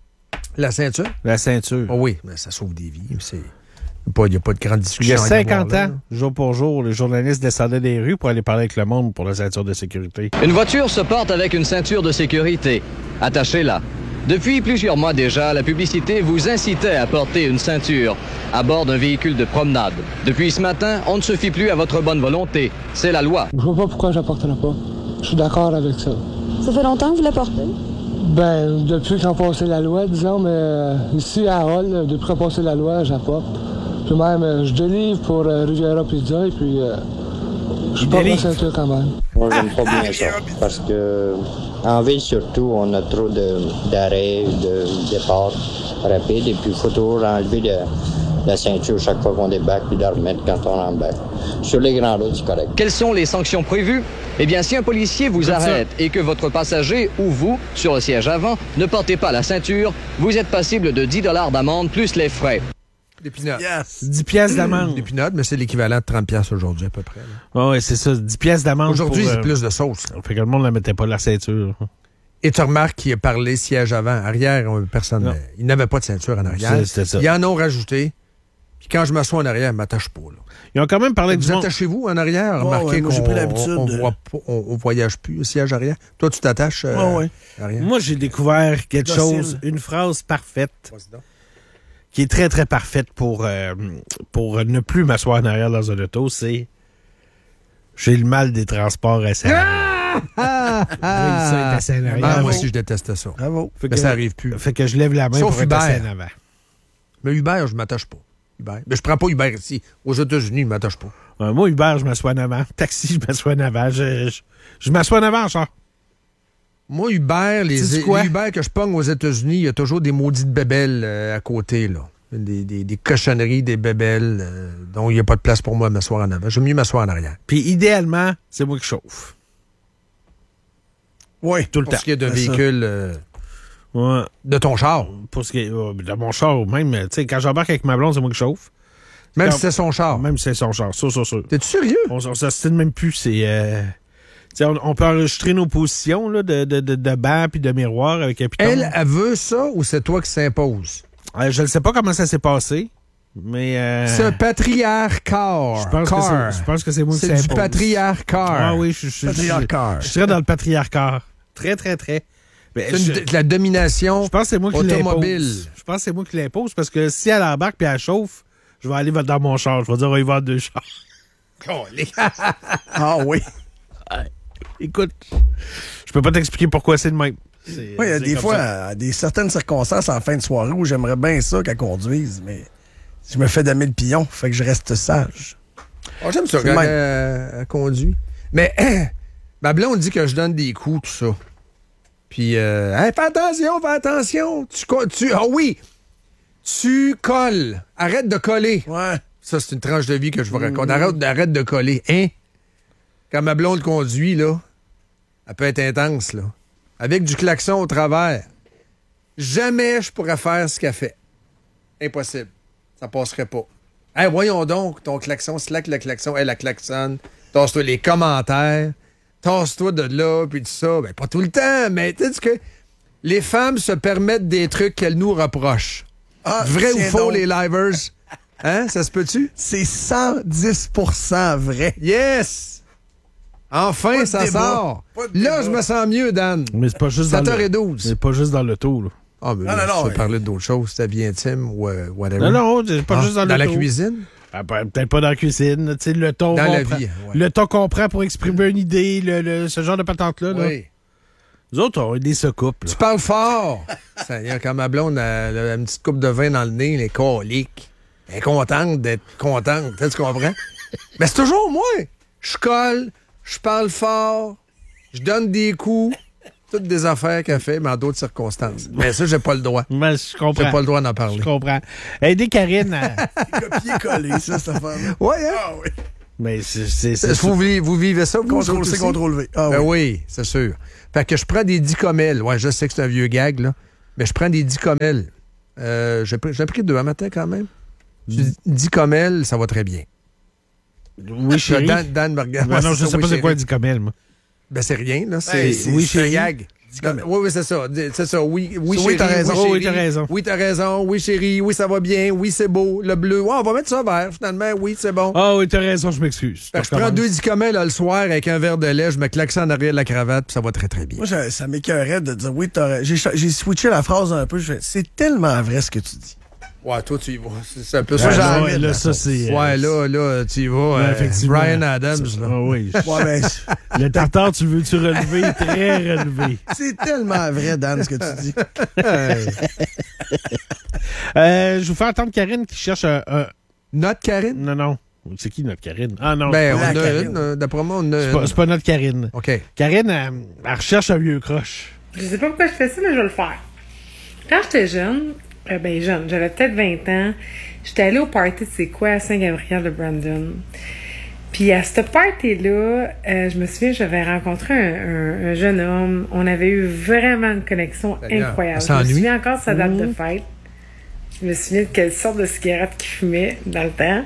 la ceinture. la ceinture. Oh oui, mais ça sauve des vies. C'est... Il n'y a pas de grande Il discussion. y a à y cinquante avoir, ans, là. jour pour jour, les journalistes descendaient des rues pour aller parler avec le monde pour la ceinture de sécurité. Une voiture se porte avec une ceinture de sécurité. Attachez-la. Depuis plusieurs mois déjà, la publicité vous incitait à porter une ceinture à bord d'un véhicule de promenade. Depuis ce matin, on ne se fie plus à votre bonne volonté. C'est la loi. Je vois pas pourquoi je la porterai pas. Je suis d'accord avec ça. Ça fait longtemps que vous la portez? Ben, depuis qu'on a passé la loi, disons, mais euh, ici à Hall, depuis qu'on a passé la loi, je la porte. Puis même, euh, je délivre pour euh, Riviera Pizza et puis euh, je porte ma ceinture quand même. Moi, j'aime pas bien ça. Parce que, en ville surtout, on a trop de- d'arrêts, de départs rapides. Et puis, il faut toujours enlever le- la ceinture chaque fois qu'on débarque, puis la remettre quand on embarque. Sur les grandes routes, c'est correct. Quelles sont les sanctions prévues? Eh bien, si un policier vous arrête et que votre passager ou vous, sur le siège avant, ne portez pas la ceinture, vous êtes passible de dix dollars d'amende plus les frais. Des pinottes. Yes. dix pièces d'amende. Des pinottes, mais c'est l'équivalent de trente piastres aujourd'hui à peu près. là. Ah oui, c'est ça, dix pièces d'amende. Aujourd'hui, pour, c'est euh, plus de sauce. là. Fait que le monde ne mettait pas la ceinture. Et tu remarques qu'il a parlé siège avant. Arrière, on- personne. Non. euh, Il n'avait pas de ceinture en arrière. C'est- c'était ça. Ils en ont rajouté. Puis quand je m'assois en arrière, je ne m'attache pas. Là. Ils ont quand même parlé du Vous monde. attachez-vous en arrière? Ouais, Remarquez ouais, moi, j'ai qu'on pris l'habitude on, on de- voit pas- on- on voyage plus au siège arrière. Toi, tu t'attaches euh, Ouais, ouais. arrière? Moi, j'ai découvert quelque Docile. chose, une phrase parfaite, Vas-y donc. qui est très, très parfaite pour, euh, pour ne plus m'asseoir en arrière dans un auto, c'est « J'ai le mal des transports à Saint-Henri. Ah! Oui, ça est assis en arrière. Ah, moi aussi, je déteste ça. Bravo. Fait Mais que- ça arrive plus. Fait que je lève la main Sauf pour être assis Hubert. en avant. Mais Uber, je ne m'attache pas. Uber. Mais je prends pas Uber ici. Aux États-Unis, je ne m'attache pas. Ouais, moi, Uber, je m'assois en avant. Taxi, je m'assois en avant. Je, je, je m'assois en avant, en char. Moi, Uber, les, Sais-tu les quoi? Uber que je pogne aux États-Unis, il y a toujours des maudites bébelles euh, à côté, là. Des, des, des cochonneries, des bébelles, euh, dont il n'y a pas de place pour moi à m'asseoir en avant. J'aime mieux m'asseoir en arrière. Puis idéalement, c'est moi qui chauffe. Oui, Tout le Pour temps. ce qui est d'un c'est ça. véhicule euh, Ouais. de ton char. Pour ce qui est euh, de mon char, même, tu sais, quand j'embarque avec ma blonde, c'est moi qui chauffe. Même Quand- si c'est son char. Même si c'est son char. Ça, ça, ça. T'es-tu sérieux? On, on s'ostine même plus. C'est. Euh, tu sais, on, on peut enregistrer nos positions là, de, de, de, de banc puis de miroir avec un piton. Elle, elle veut ça ou c'est toi qui s'impose? Euh, je ne sais pas comment ça s'est passé, mais. Euh, C'est un patriarcat. je pense, que Car. c'est, je pense que c'est moi qui C'est du s'impose. patriarcat. Ah oui, je, je, je, je, Patriarcat. je serais dans le patriarcat. Très, très, très. Mais C'est je, une- de la domination je pense que c'est moi qui automobile. l'impose. Je pense que c'est moi qui l'impose parce que si elle embarque puis elle chauffe, je vais aller dans mon char. Je vais dire, on va y voir deux chars. Ah oui. Écoute, je peux pas t'expliquer pourquoi c'est de même. C'est- Oui, il y a c'est des comme fois, ça. à des certaines circonstances en fin de soirée où j'aimerais bien ça qu'elle conduise, mais je me fais damer le pion, fait que je reste sage. Oh, j'aime ça C'est quand même. elle, elle conduit. Mais ma blonde dit que je donne des coups, tout ça. Puis, euh, hey, fais attention, fais attention. Tu, co- tu, ah oui, tu colles. Arrête de coller. Ouais. Ça, c'est une tranche de vie que je vous raconte. Arrête, arrête de coller. Hein? Quand ma blonde conduit, là, elle peut être intense, là. Avec du klaxon au travers. Jamais je pourrais faire ce qu'elle fait. Impossible. Ça passerait pas. Hey, voyons donc, ton klaxon, slack le klaxon, elle la klaxonne. Tasse-toi les commentaires. Tasse-toi de là, puis tout ça. Ben, pas tout le temps, mais tu sais que les femmes se permettent des trucs qu'elles nous reprochent. Ah, Vrai ou tiens faux, donc. les livers? Hein? Ça se peut-tu? C'est cent dix pour cent vrai. Yes! Enfin, Pas de ça débat. sort. Pas de Là, débat. je me sens mieux, Dan. Mais c'est pas juste dans sept heures le... douze. C'est pas juste dans l'auto, là. Ah, mais Non, là, non, tu non, veux parler d'autres choses, ta vie intime ou euh, whatever. Non, non, c'est pas Ah, juste dans dans l'auto. la cuisine? Ah, peut-être pas dans la cuisine. Tu sais, le ton Dans qu'on la prend- vie, ouais. Le ton qu'on prend pour exprimer une idée, le, le- ce genre de patente-là. Là. Oui. Nous autres, on a des soucoupes. là. Tu parles fort. Ça y est, quand ma blonde a, elle a une petite coupe de vin dans le nez, les coliques. Elle est contente d'être contente. Tu comprends? Mais c'est toujours moi. Je colle, je parle fort, je donne des coups. Toutes des affaires qu'elle fait, mais en d'autres circonstances. Mais ça, j'ai pas le droit. Mais je comprends. J'ai pas le droit d'en parler. Je comprends. Aider Karine à... Copier-coller, ça, cette affaire-là. Ouais, hein? Ah oui. Mais c'est... c'est, c'est Vous, vi- vous vivez ça, vous? Contrôle autres C, aussi? contrôle V. Ah Ben oui. oui, c'est sûr. Fait que je prends des dicomèles. Ouais, je sais que c'est un vieux gag, là. Mais je prends des dicomèles. Euh, j'ai pris, j'ai pris deux un matin, quand même. Mm. Dicomèles, ça va très bien. Oui, chérie. Dan, Dan me regarde. Ben Ouais, non, c'est je ça, sais oui, pas c'est chérie. quoi un dicomèle, moi. Ben, c'est rien, là. C'est, Ben, c'est, oui, c'est un chérie. gag. Dicomèle. Oui, oui, c'est ça. C'est ça. Oui, oui, Oui, chérie. t'as raison. Oui, Oui, chérie. t'as raison. Oui, t'as raison. Oui, chérie. Oui, ça va bien. Oui, c'est beau. Le bleu. Ouais, on va mettre ça vert, finalement. Oui, c'est bon. Ah oui, t'as raison, je m'excuse. Fait que je prends deux dicomèles là, le soir avec un verre de lait, je me claque ça en arrière de la cravate, puis ça va très, très bien. Moi, ça, ça m'écœurait de dire oui, t'as J'ai, cha- j'ai switché la phrase un peu. Je fais, c'est tellement vrai ce que tu dis. Ouais, toi, tu y vas. C'est, c'est un peu Ah, ça, là, j'en ouais, mets, là, là. ça, c'est... Ouais, là, là, tu y vas. Ouais, euh, effectivement. Bryan Adams, Ça, là. ah oui. Ouais, ben, Le tartare, tu le veux-tu relever? Très relevé. c'est tellement vrai, Dan, ce que tu dis. Euh, je vous fais entendre Karine qui cherche un... un- Notre Karine? Non, non. C'est qui notre Karine? Ah non. Ben, on La a Karine. une. euh, D'après moi, on a c'est, pas, une. c'est pas notre Karine. OK. Karine, elle, elle recherche un vieux croche. Je sais pas pourquoi je fais ça, mais je vais le faire. Quand j'étais jeune, euh, ben jeune, j'avais peut-être vingt ans, j'étais allée au party de C'est quoi à Saint-Gabriel de Brandon. Puis à ce party-là, euh, je me souviens, j'avais rencontré un, un- un jeune homme. On avait eu vraiment une connexion D'ailleurs, incroyable. ça Je me s'ennuie. souviens encore de sa date de fête. Je me souviens de quelle sorte de cigarette qu'il fumait dans le temps.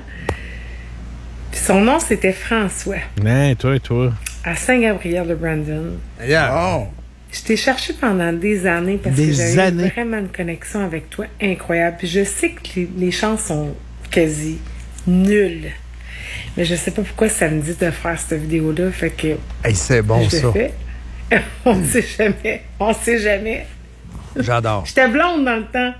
Puis son nom, c'était François, Hein, toi et toi. à Saint-Gabriel de Brandon. D'ailleurs, Oh. Je t'ai cherché pendant des années parce Des que j'avais années. vraiment une connexion avec toi incroyable. Puis je sais que les, les chances sont quasi nulles. Mais je sais pas pourquoi ça me dit de faire cette vidéo-là. Fait que hey, c'est bon, je ça. le fais. On ne sait jamais. On sait jamais. J'adore. J'étais blonde dans le temps.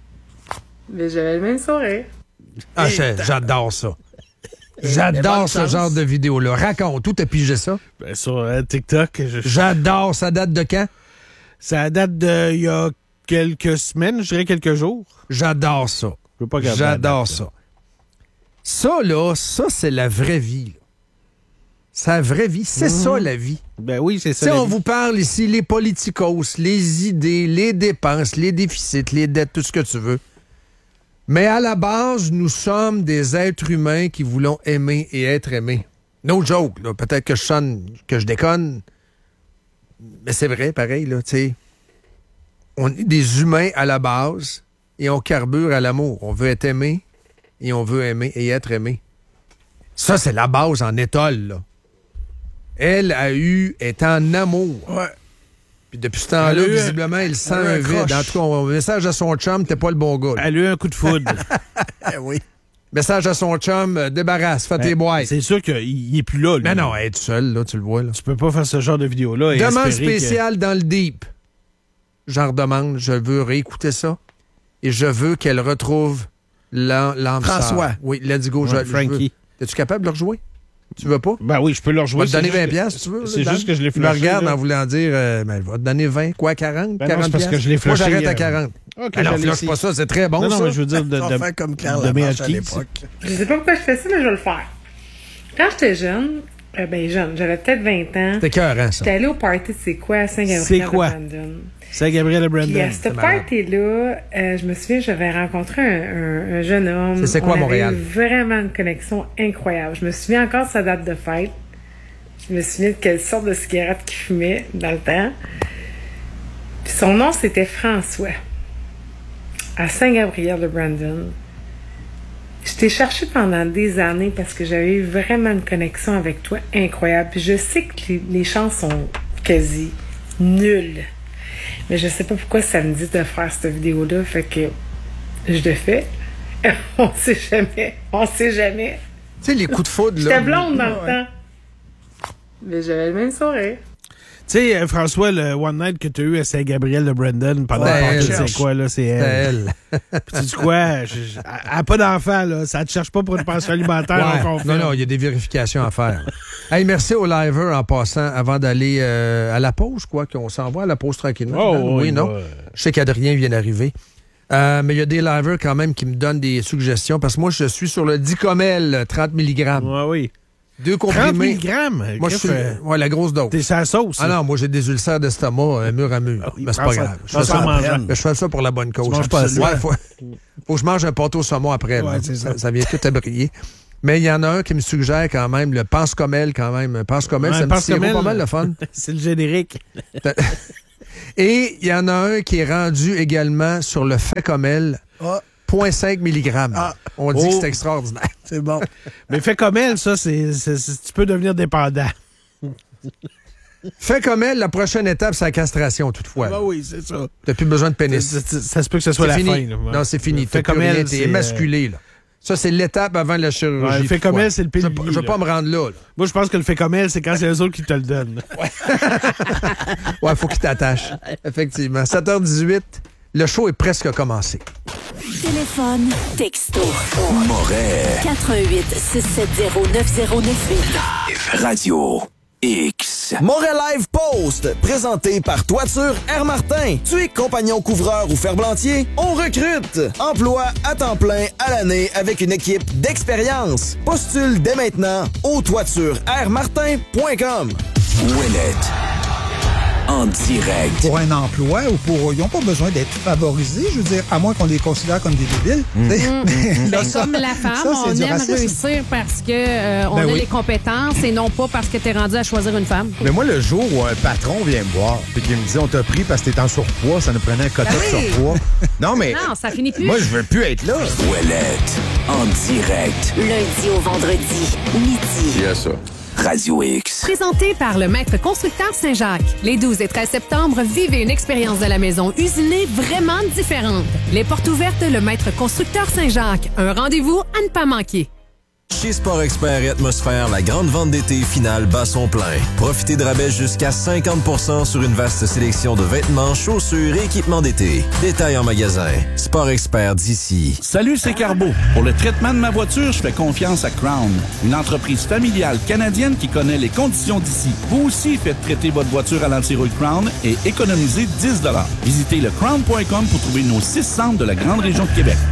Mais j'avais le même sourire. Ah, j'ai- j'adore ça. J'adore ce genre de vidéo-là. Raconte, où t'as pigé ça? Ben, sur euh, TikTok, je- J'adore. Ça date de quand? ça date d'il y a quelques semaines, je dirais quelques jours. J'adore ça. Je peux pas regarder la J'adore date, ça. Ça, là, ça, c'est la vraie vie. là. C'est la vraie vie. C'est ça, la vie. Ben oui, c'est ça. Si la on vie. vous parle ici, les politicos, les idées, les dépenses, les déficits, les dettes, tout ce que tu veux. Mais à la base, nous sommes des êtres humains qui voulons aimer et être aimés. No joke, là. Peut-être que je sonne, que je déconne, mais c'est vrai, pareil, là, tu sais. On est des humains à la base et on carbure à l'amour. On veut être aimé et on veut aimer et être aimé. Ça, c'est la base en étole, là. Elle a eu, est en amour. Ouais. Puis depuis ce temps-là, Elle a eu- visiblement, il sent elle a eu un un vide. croche. En tout cas, un message à son chum, t'es pas le bon gars. là. Elle a eu un coup de foudre. Eh oui. Message à son chum, euh, débarrasse, fais tes Ben, boîtes. c'est sûr qu'il il est plus là. lui. Mais non, elle est tout seul, là, tu le vois. Là. Tu peux pas faire ce genre de vidéo-là. et Demande espérer que- spéciale dans le deep. J'en redemande, je veux réécouter ça. Et je veux qu'elle retrouve l'âme l'âme François. sœur. Oui, let's go. Ouais, je, je veux. Frankie. Es-tu capable de le rejouer? Tu veux pas? Ben oui, je peux leur Je jouer. vais te donner c'est vingt juste piastres, que- si tu veux. C'est là, juste que je l'ai Tu me flashé. regardes là. en voulant dire, euh, ben, je vais te donner vingt, quoi, quarante, Ben non, quarante c'est parce que piastres. je l'ai Moi, flashé, j'arrête à euh, quarante. Ok, Ben non, je l'ai flash essayé. pas ça, c'est très bon, Non, non, ça. mais je veux dire de, On de, va faire comme Claire de mes Lamarche à acquis, l'époque. Je sais pas pourquoi je fais ça, mais je vais le faire. Quand j'étais jeune, euh, ben jeune, j'avais peut-être vingt ans. C'est écœurant, ça. J'étais allée au party de C'est quoi à Saint-Gabriel C'est de quoi? Brandon. C'est Gabriel Puis Brandon. à ce party-là, euh, je me souviens, j'avais rencontré un, un- un jeune homme. C'est C'est quoi, On avait Montréal? eu vraiment une connexion incroyable. Je me souviens encore de sa date de fête. Je me souviens de quelle sorte de cigarette qu'il fumait dans le temps. Puis son nom, c'était François, à Saint-Gabriel de Brandon. Je t'ai cherché pendant des années parce que j'avais eu vraiment une connexion avec toi incroyable. Puis je sais que les, les chances sont quasi nulles. Mais je sais pas pourquoi ça me dit de faire cette vidéo-là. Fait que je le fais. On sait jamais. On sait jamais. Tu sais, les coups de foudre, là. J'étais blonde dans le Ouais. temps. Mais j'avais le même sourire. sais, François, le One Night que tu as eu à Saint-Gabriel de Brandon pendant Ouais, le c'est quoi, là, c'est elle. elle. Puis tu dis quoi? Je- je- Elle n'a pas d'enfant, là. Ça te cherche pas pour une pension alimentaire. Ouais. on confirme. Non, non, il y a des vérifications à faire. Hey, merci aux livers en passant avant d'aller euh, à la pause, quoi, qu'on s'envoie à la pause tranquillement. Oh, oui, oui, non. ouais. Je sais qu'Adrien vient d'arriver. Euh, mais il y a des livers quand même qui me donnent des suggestions parce que moi, je suis sur le Dicomel trente milligrammes. Ouais, oui. Deux trente comprimés. milligrammes? Moi, je suis. Ouais, la grosse dose. T'es sur la sauce. Ah non, moi, j'ai des ulcères d'estomac euh, mur à mur. Ah oui, mais c'est prends pas ça- grave. Je prends fais ça ça, en mangeant. mais je fais ça pour la bonne cause. Tu manges pas assez. Ouais, faut, faut que je mange un pâteau au saumon après. là. Ouais, c'est ça. ça. Ça vient tout à briller. Mais il y en a un qui me suggère quand même le Pense-Comel quand même. Pense-Comel, Ouais, c'est un petit sirop Pense-Comel. pas mal le fun. C'est le générique. Et il y en a un qui est rendu également sur le Fait-Comel, Ah, zéro virgule cinq milligrammes. Ah. On dit Oh. que c'est extraordinaire. c'est bon. Mais fais comme elle, ça, c'est, c'est- c'est- tu peux devenir dépendant. Fait-Comel, la prochaine étape, c'est la castration toutefois. Ah oui, c'est ça. T'as plus besoin de Ça, pénis. ça- ça se peut que ce soit C'est la fini. fin. Là. Non, c'est fini. Fais T'as comme plus rien, elle, t'es c'est, émasculé, là. Ça, c'est l'étape avant la chirurgie. Ouais, fais comme toutefois. elle, c'est le Je pilier, ne vais là. pas me rendre là. là. Moi, je pense que le fait comme elle, c'est quand c'est eux autres qui te le donnent. Ouais, faut qu'il t'attache. Effectivement. sept heures dix-huit, le show est presque commencé. Téléphone, texto. Moret. quatre un huit, six sept zéro, neuf zéro neuf huit. Radio X. Moret Live Post, présenté par Toiture Air Martin. Tu es compagnon couvreur ou ferblantier? On recrute. Emploi à temps plein à l'année avec une équipe d'expérience. Postule dès maintenant au toiture air martin point com. Ouellette. En direct. Pour un emploi ou pour... Ils n'ont pas besoin d'être favorisés, je veux dire, à moins qu'on les considère comme des débiles. t'sais. Mais là, Ben, ça- comme la femme, ça, c'est on du aime racisme. réussir parce que euh, on Ben a oui. les compétences et non pas parce que tu es rendu à choisir une femme. Mais moi, le jour où un patron vient me voir et qu'il me dit on t'a pris parce que t'es en surpoids, ça nous prenait un quota Ben de oui. surpoids. Non, mais Non, ça finit plus. moi, je veux plus être là. Ouellette. En direct. Lundi au vendredi, midi. Yes, ça. Radio X. Présenté par le Maître Constructeur Saint-Jacques. Les douze et treize septembre, vivez une expérience de la maison usinée vraiment différente. Les portes ouvertes, le Maître Constructeur Saint-Jacques. Un rendez-vous à ne pas manquer. Chez Sport Expert et Atmosphère, la grande vente d'été finale bat son plein. Profitez de rabais jusqu'à cinquante pour cent sur une vaste sélection de vêtements, chaussures et équipements d'été. Détails en magasin. Sport Expert d'ici. Salut, c'est Carbo. Pour le traitement de ma voiture, je fais confiance à Crown, une entreprise familiale canadienne qui connaît les conditions d'ici. Vous aussi faites traiter votre voiture à l'anti-rouille Crown et économisez dix dollars. Visitez le crown point com pour trouver nos six centres de la grande région de Québec.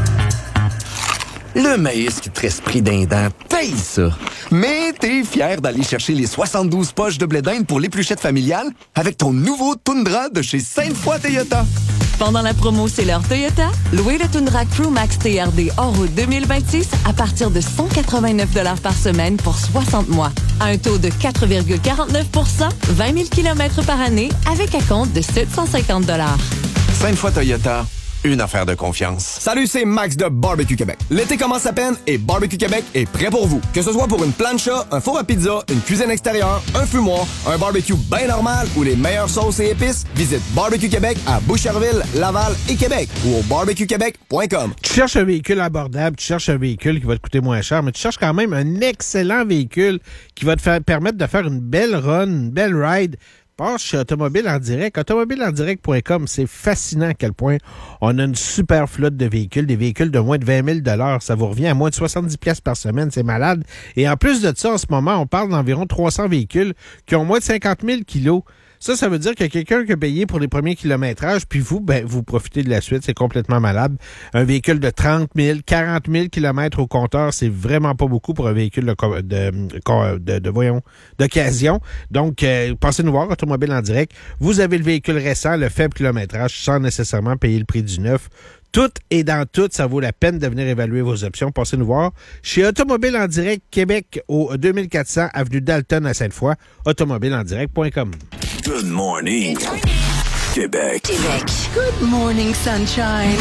Le maïs qui te reste pris d'un dent, taille ça. Mais t'es fier d'aller chercher les soixante-douze poches de blé d'Inde pour l'épluchette familiale avec ton nouveau Tundra de chez Sainte-Foy Toyota. Pendant la promo C'est l'heure Toyota, louez le Tundra Crew Max T R D hors route deux mille vingt-six à partir de cent quatre-vingt-neuf dollars par semaine pour soixante mois. À un taux de quatre virgule quarante-neuf pour cent, vingt mille kilomètres par année avec un compte de sept cent cinquante dollars. Sainte-Foy Toyota, une affaire de confiance. Salut, c'est Max de Barbecue Québec. L'été commence à peine et Barbecue Québec est prêt pour vous. Que ce soit pour une plancha, un four à pizza, une cuisine extérieure, un fumoir, un barbecue bien normal ou les meilleures sauces et épices, visite Barbecue Québec à Boucherville, Laval et Québec ou au barbecue québec point com. Tu cherches un véhicule abordable, tu cherches un véhicule qui va te coûter moins cher, mais tu cherches quand même un excellent véhicule qui va te faire, permettre de faire une belle run, une belle ride. Passe chez Automobile en direct. automobile en direct point com, c'est fascinant à quel point on a une super flotte de véhicules, des véhicules de moins de vingt mille dollars. Ça vous revient à moins de soixante-dix piastres par semaine, c'est malade. Et en plus de ça, en ce moment, on parle d'environ trois cents véhicules qui ont moins de cinquante mille kilos. Ça, ça veut dire qu'il y a quelqu'un qui a payé pour les premiers kilométrages, puis vous, ben, vous profitez de la suite. C'est complètement malade. Un véhicule de trente mille, quarante mille kilomètres au compteur, c'est vraiment pas beaucoup pour un véhicule de, de, de, de, de voyons, d'occasion. Donc, euh, passez nous voir, Automobile en direct. Vous avez le véhicule récent, le faible kilométrage, sans nécessairement payer le prix du neuf. Tout et dans tout, ça vaut la peine de venir évaluer vos options. Passez nous voir chez Automobile en direct Québec au deux mille quatre cents avenue Dalton à Sainte-Foy. automobile en direct point com. Good morning. Québec. Québec. Good morning, sunshine.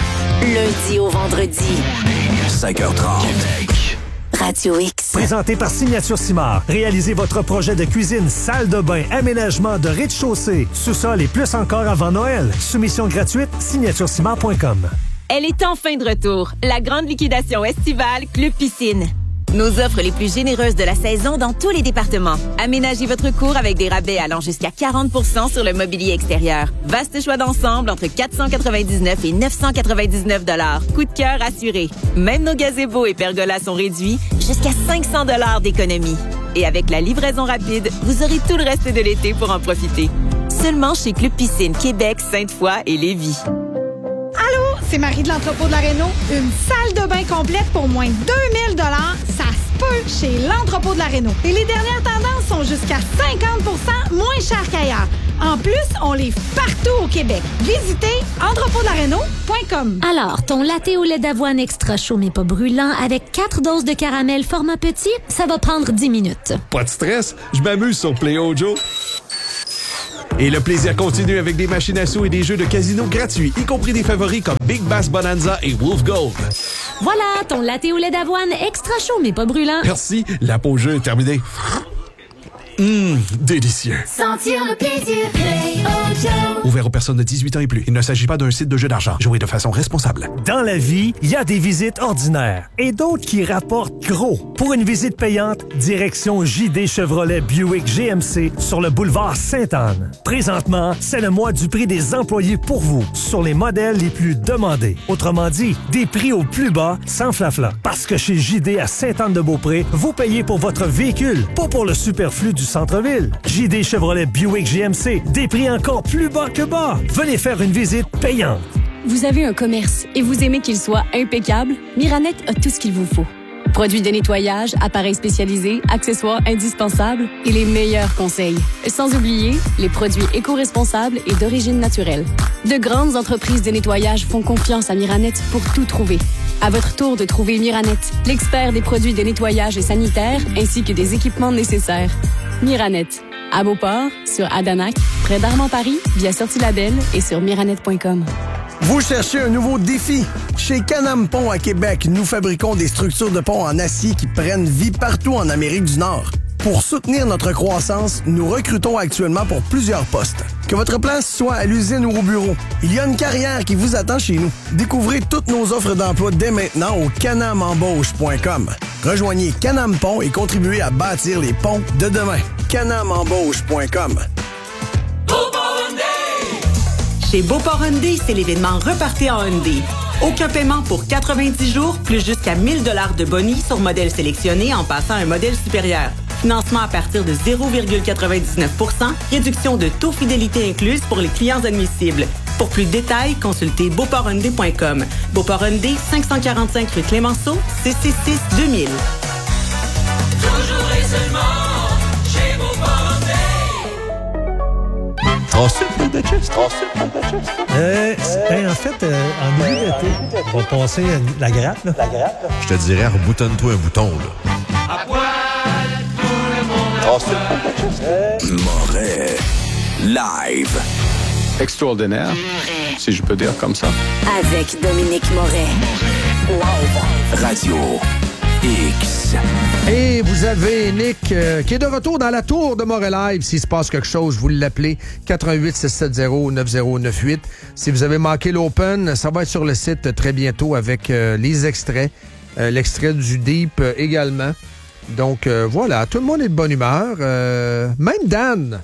Lundi au vendredi, cinq heures trente. Radio X. Présenté par Signature Simard. Réalisez votre projet de cuisine, salle de bain, aménagement de rez-de-chaussée, sous-sol et plus encore avant Noël. Soumission gratuite, signature simard point com. Elle est enfin de retour. La grande liquidation estivale Club Piscine. Nos offres les plus généreuses de la saison dans tous les départements. Aménagez votre cour avec des rabais allant jusqu'à quarante pour cent sur le mobilier extérieur. Vaste choix d'ensemble entre quatre cent quatre-vingt-dix-neuf et neuf cent quatre-vingt-dix-neuf dollars. Coup de cœur assuré. Même nos gazebos et pergolas sont réduits jusqu'à cinq cents dollars d'économie. Et avec la livraison rapide, vous aurez tout le reste de l'été pour en profiter. Seulement chez Club Piscine Québec, Sainte-Foy et Lévis. Allô, c'est Marie de l'entrepôt de la Réno. Une salle de bain complète pour moins de deux mille dollars, ça se peut chez l'entrepôt de la Réno. Et les dernières tendances sont jusqu'à cinquante pour cent moins chères qu'ailleurs. En plus, on livre partout au Québec. Visitez entrepôt de la réno point com. Alors, ton latte au lait d'avoine extra chaud mais pas brûlant avec quatre doses de caramel format petit, ça va prendre dix minutes. Pas de stress, je m'amuse sur Play Ojo. Et le plaisir continue avec des machines à sous et des jeux de casino gratuits, y compris des favoris comme Big Bass Bonanza et Wolf Gold. Voilà, ton latte au lait d'avoine extra chaud mais pas brûlant. Merci, la pause jeu est terminée. Hum, délicieux. Sentir le plaisir, Play Ojo. Ouvert aux personnes de dix-huit ans et plus. Il ne s'agit pas d'un site de jeu d'argent. Jouez de façon responsable. Dans la vie, il y a des visites ordinaires et d'autres qui rapportent gros. Pour une visite payante, direction J D Chevrolet Buick G M C sur le boulevard Sainte-Anne. Présentement, c'est le mois du prix des employés pour vous sur les modèles les plus demandés. Autrement dit, des prix au plus bas sans flafla. Parce que chez J D à Sainte-Anne-de-Beaupré, vous payez pour votre véhicule, pas pour le superflu du centre-ville. J D Chevrolet Buick G M C, des prix encore plus bas que bas. Venez faire une visite payante. Vous avez un commerce et vous aimez qu'il soit impeccable? Miranette a tout ce qu'il vous faut. Produits de nettoyage, appareils spécialisés, accessoires indispensables et les meilleurs conseils. Sans oublier les produits éco-responsables et d'origine naturelle. De grandes entreprises de nettoyage font confiance à Miranette pour tout trouver. À votre tour de trouver Miranette, l'expert des produits de nettoyage et sanitaire ainsi que des équipements nécessaires. Miranette, à Beauport, sur Adanac, près d'Armand-Paris, via Sortie Label et sur miranette point com. Vous cherchez un nouveau défi? Chez Canam Pont à Québec, nous fabriquons des structures de pont en acier qui prennent vie partout en Amérique du Nord. Pour soutenir notre croissance, nous recrutons actuellement pour plusieurs postes. Que votre place soit à l'usine ou au bureau, il y a une carrière qui vous attend chez nous. Découvrez toutes nos offres d'emploi dès maintenant au canam embauche point com. Rejoignez Canam Pont et contribuez à bâtir les ponts de demain. canam embauche point com. Chez Beauport Hyundai, c'est l'événement Repartez en Hyundai. Aucun paiement pour quatre-vingt-dix jours, plus jusqu'à mille dollars de bonus sur modèle sélectionné en passant à un modèle supérieur. Financement à partir de zéro virgule quatre-vingt-dix-neuf pour cent, réduction de taux fidélité incluse pour les clients admissibles. Pour plus de détails, consultez beauport hyundai point com. Beauport Hyundai, cinq cent quarante-cinq rue Clémenceau, six cent soixante-six deux mille. Toujours et seulement chez Beauport Hyundai. Ensuite, de chest. Ensuite, de chest. Euh, ben, en fait, euh, en milieu d'été, on va passer à la grappe. Là. La grappe. Là. Je te dirais, reboutonne-toi un bouton, là. À poil, tout le monde. Ensuite, Moret. Live. Extraordinaire, si je peux dire comme ça. Avec Dominique Moret. Live. Radio X. Et vous avez Nick euh, qui est de retour dans la tour de Moret Live. S'il se passe quelque chose, vous l'appelez quatre un huit six sept zéro neuf zéro neuf huit. Si vous avez manqué l'Open, ça va être sur le site très bientôt avec euh, les extraits. Euh, l'extrait du Deep euh, également. Donc euh, voilà, tout le monde est de bonne humeur. Euh, même Dan.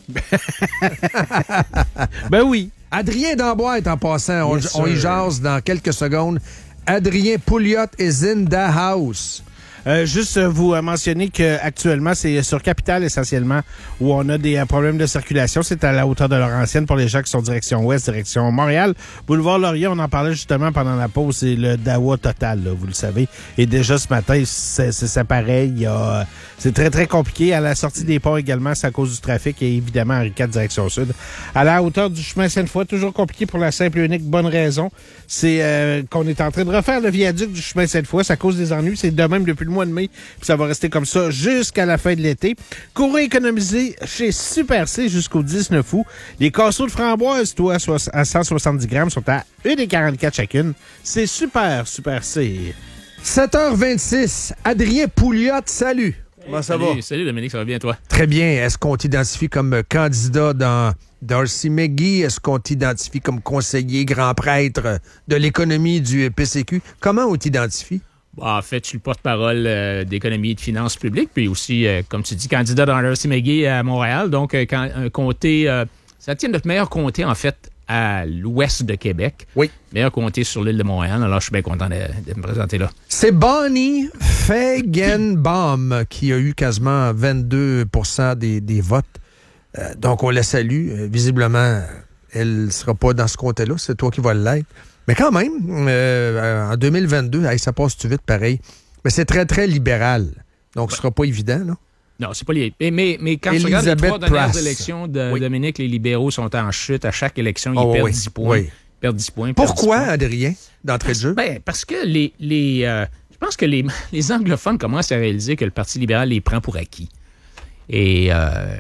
Ben oui. Adrien Damboite en passant. On, Yes, on y sir. jase dans quelques secondes. Adrien Pouliot is in the house. Euh, juste euh, vous euh, mentionner qu'actuellement, c'est sur Capitale essentiellement où on a des euh, problèmes de circulation. C'est à la hauteur de Laurentienne pour les gens qui sont direction ouest, direction Montréal. Boulevard Laurier, on en parlait justement pendant la pause, c'est le dawa total, là, vous le savez. Et déjà ce matin, c'est, c'est, c'est pareil. Il y a, c'est très, très compliqué. À la sortie des ponts également, c'est à cause du trafic et évidemment Henri quatre direction sud. À la hauteur du chemin Sainte-Foy, toujours compliqué pour la simple et unique bonne raison. C'est euh, qu'on est en train de refaire le viaduc du chemin Sainte-Foy. Ça cause des ennuis. C'est de même depuis le mois de mai. Puis ça va rester comme ça jusqu'à la fin de l'été. Courez économiser chez Super C jusqu'au dix-neuf août. Les casseaux de framboise, toi, à cent soixante-dix grammes, sont à un virgule quarante-quatre chacune. C'est super, Super C. sept heures vingt-six. Adrien Pouliot, salut. Comment ça salut, va? Salut Dominique, ça va bien toi? Très bien. Est-ce qu'on t'identifie comme candidat dans Darcy McGee? Est-ce qu'on t'identifie comme conseiller grand prêtre de l'économie du P C Q? Comment on t'identifie? Bon, en fait, je suis le porte-parole euh, d'économie et de finances publiques, puis aussi, euh, comme tu dis, candidat dans l'R C McGee à Montréal. Donc, euh, quand, un comté, euh, ça tient notre meilleur comté, en fait, à l'ouest de Québec. Oui. Meilleur comté sur l'île de Montréal. Alors, je suis bien content de, de me présenter là. C'est Bonnie Feigenbaum qui a eu quasiment vingt-deux pour cent des, des votes. Euh, donc, on la salue. Euh, visiblement, elle ne sera pas dans ce comté-là. C'est toi qui vas l'être. Mais quand même, euh, en deux mille vingt-deux, hey, ça passe-tu vite pareil. Mais c'est très, très libéral. Donc, ce ne sera pas évident, là. Non, c'est pas lié. Mais, mais, mais quand tu regardes les trois dernières élections de oui. Dominique, les libéraux sont en chute. À chaque élection, ils oh, perdent oui. dix points. Oui. Ils perdent dix points. Pourquoi, dix points. Adrien, d'entrée de jeu? Ben, parce que les, les, euh, je pense que les, les anglophones commencent à réaliser que le Parti libéral les prend pour acquis. Et, euh,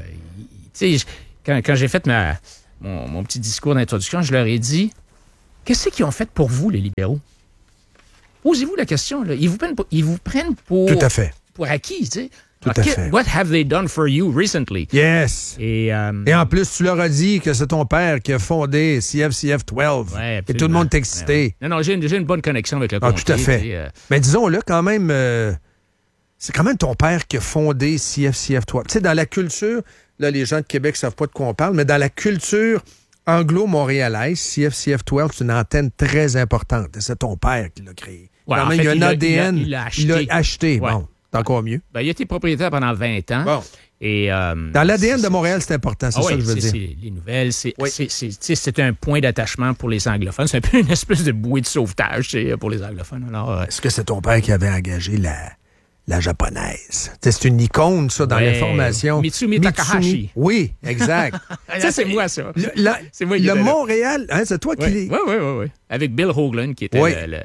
tu sais, quand, quand j'ai fait ma, mon, mon petit discours d'introduction, je leur ai dit, qu'est-ce qu'ils ont fait pour vous, les libéraux? Posez-vous la question. Là. Ils, vous prennent pour, ils vous prennent pour, Tout à fait. pour acquis, tu sais. Tout Alors, à fait. What have they done for you recently? Yes. Et, euh, Et en plus, tu leur as dit que c'est ton père qui a fondé C F C F douze. Ouais, et tout le monde t'excité. Non, non, j'ai une, j'ai une bonne connexion avec le ah, comté. Tout à fait. Et, euh... Mais disons-le, quand même, euh, c'est quand même ton père qui a fondé C F C F douze. Tu sais, dans la culture, là, les gens de Québec ne savent pas de quoi on parle, mais dans la culture anglo-montréalaise, C F C F douze, c'est une antenne très importante. Et c'est ton père qui l'a créé. Ouais, quand même, fait, il y a un il A D N. Il l'a acheté. Il l'a acheté. Ouais. Bon. C'est encore mieux. Ben, il a été propriétaire pendant vingt ans. Bon. Et, euh, dans l'A D N de Montréal, c'est important, c'est ah ça oui, que je veux c'est, dire. C'est les nouvelles, c'est, oui. c'est, c'est, c'est, c'est un point d'attachement pour les anglophones. C'est un peu une espèce de bouée de sauvetage c'est, pour les anglophones. Alors, euh... Est-ce que c'est ton père qui avait engagé la, la japonaise? T'sais, c'est une icône, ça, dans ouais. l'information. Mitsumi, Mitsumi Takahashi. Oui, exact. ça, c'est moi, ça. Le, la, c'est moi qui le Montréal, hein, c'est toi ouais. qui l'es. Oui, oui, oui. Avec Bill Hoagland, qui était oui. le... le...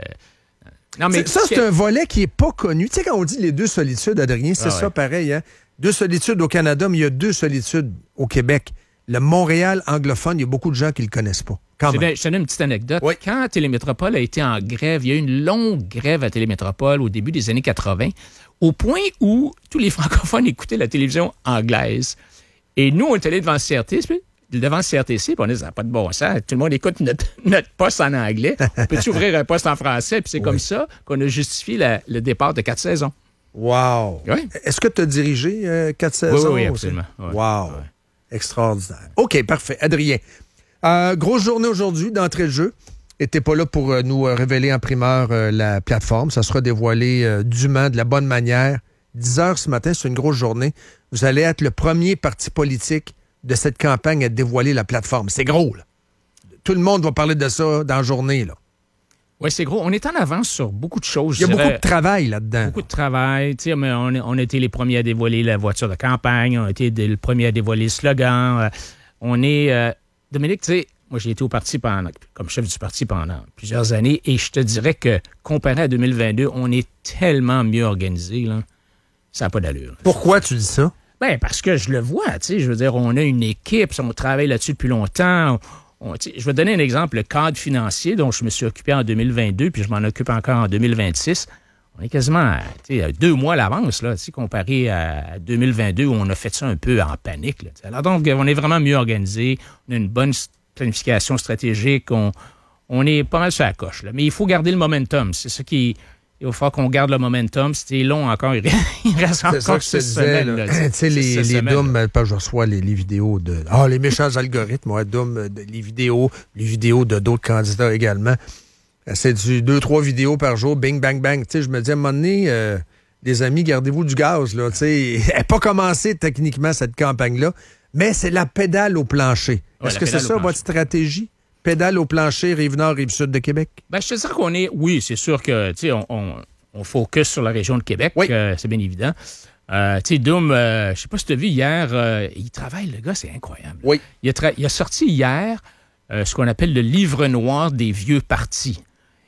Non, mais ça, c'est que... un volet qui n'est pas connu. Tu sais, quand on dit les deux solitudes, Adrien, c'est ah, ça ouais. pareil. Hein? Deux solitudes au Canada, mais il y a deux solitudes au Québec. Le Montréal anglophone, il y a beaucoup de gens qui ne le connaissent pas. Quand je, même. je te donne une petite anecdote. Oui. Quand Télémétropole a été en grève, il y a eu une longue grève à Télémétropole au début des années quatre-vingt, au point où tous les francophones écoutaient la télévision anglaise. Et nous, on est allés devant le C R T, devant le C R T C, puis on dit, ça n'a pas de bon sens. Tout le monde écoute notre, notre poste en anglais. Peux-tu ouvrir un poste en français? Puis c'est oui. comme ça qu'on a justifié la, le départ de quatre saisons. Wow! Oui. Est-ce que tu as dirigé euh, quatre saisons? Oui, oui, absolument. Oui. Wow! Oui. Extraordinaire. OK, parfait. Adrien, euh, grosse journée aujourd'hui d'entrée de jeu. Et t'es pas là pour euh, nous euh, révéler en primeur euh, la plateforme. Ça sera dévoilé euh, dûment, de la bonne manière. dix heures ce matin, c'est une grosse journée. Vous allez être le premier parti politique de cette campagne à dévoiler la plateforme. C'est gros, là. Tout le monde va parler de ça dans la journée, là. Oui, c'est gros. On est en avance sur beaucoup de choses. Il y a beaucoup dirais, de travail là-dedans. Beaucoup de travail. Tu sais, on, on a été les premiers à dévoiler la voiture de campagne. On a été les premiers à dévoiler le slogan. On est... Euh, Dominique, tu sais, moi, j'ai été au parti pendant, comme chef du parti pendant plusieurs années et je te dirais que, comparé à deux mille vingt-deux, on est tellement mieux organisé, là. Ça n'a pas d'allure. Pourquoi tu dis ça? Ben parce que je le vois, tu sais, je veux dire, on a une équipe, on travaille là-dessus depuis longtemps. On, je vais donner un exemple, le cadre financier dont je me suis occupé en deux mille vingt-deux, puis je m'en occupe encore en deux mille vingt-six. On est quasiment à, à deux mois à l'avance, là, comparé à deux mille vingt-deux, où on a fait ça un peu en panique. Là, alors donc, on est vraiment mieux organisé, on a une bonne planification stratégique, on, on est pas mal sur la coche. Là. Mais il faut garder le momentum, c'est ça qui... Il va falloir qu'on garde le momentum. C'était long encore. Il reste encore ça que six semaines. Tu sais, les, les Dooms, je reçois les, les vidéos de... Ah, oh, les méchants algorithmes, ouais, Doom, les vidéos, les vidéos de d'autres candidats également. C'est du deux, trois vidéos par jour, bing, bang, bang. Tu sais, je me dis, à un moment donné, euh, les amis, gardez-vous du gaz, là. Tu sais, elle n'a pas commencé techniquement, cette campagne-là, mais c'est la pédale au plancher. Ouais, Est-ce que c'est ça, votre stratégie? Pédale au plancher, Rive-Nord, Rive-Sud de Québec? Ben, je te dirais qu'on est... Oui, c'est sûr que, tu sais, on, on, on focus sur la région de Québec. Oui. Euh, c'est bien évident. Euh, tu sais, Doom, euh, je sais pas si tu as vu hier, euh, il travaille, le gars, c'est incroyable. Oui. Il a, tra- il a sorti hier euh, ce qu'on appelle le livre noir des vieux partis.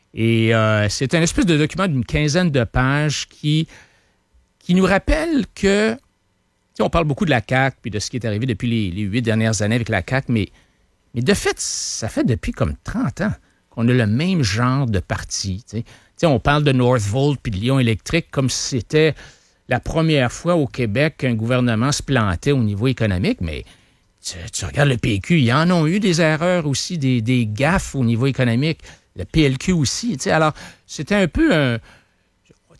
Et euh, c'est un espèce de document d'une quinzaine de pages qui, qui nous rappelle que... Tu sais, on parle beaucoup de la C A Q puis de ce qui est arrivé depuis les, les huit dernières années avec la C A Q, mais... Mais de fait, ça fait depuis comme trente ans qu'on a le même genre de parti. Tu sais, on parle de Northvolt puis de Lion électrique comme si c'était la première fois au Québec qu'un gouvernement se plantait au niveau économique, mais tu, tu regardes le P Q, ils en ont eu des erreurs aussi, des, des gaffes au niveau économique. Le P L Q aussi. Tu sais, alors, c'était un peu un...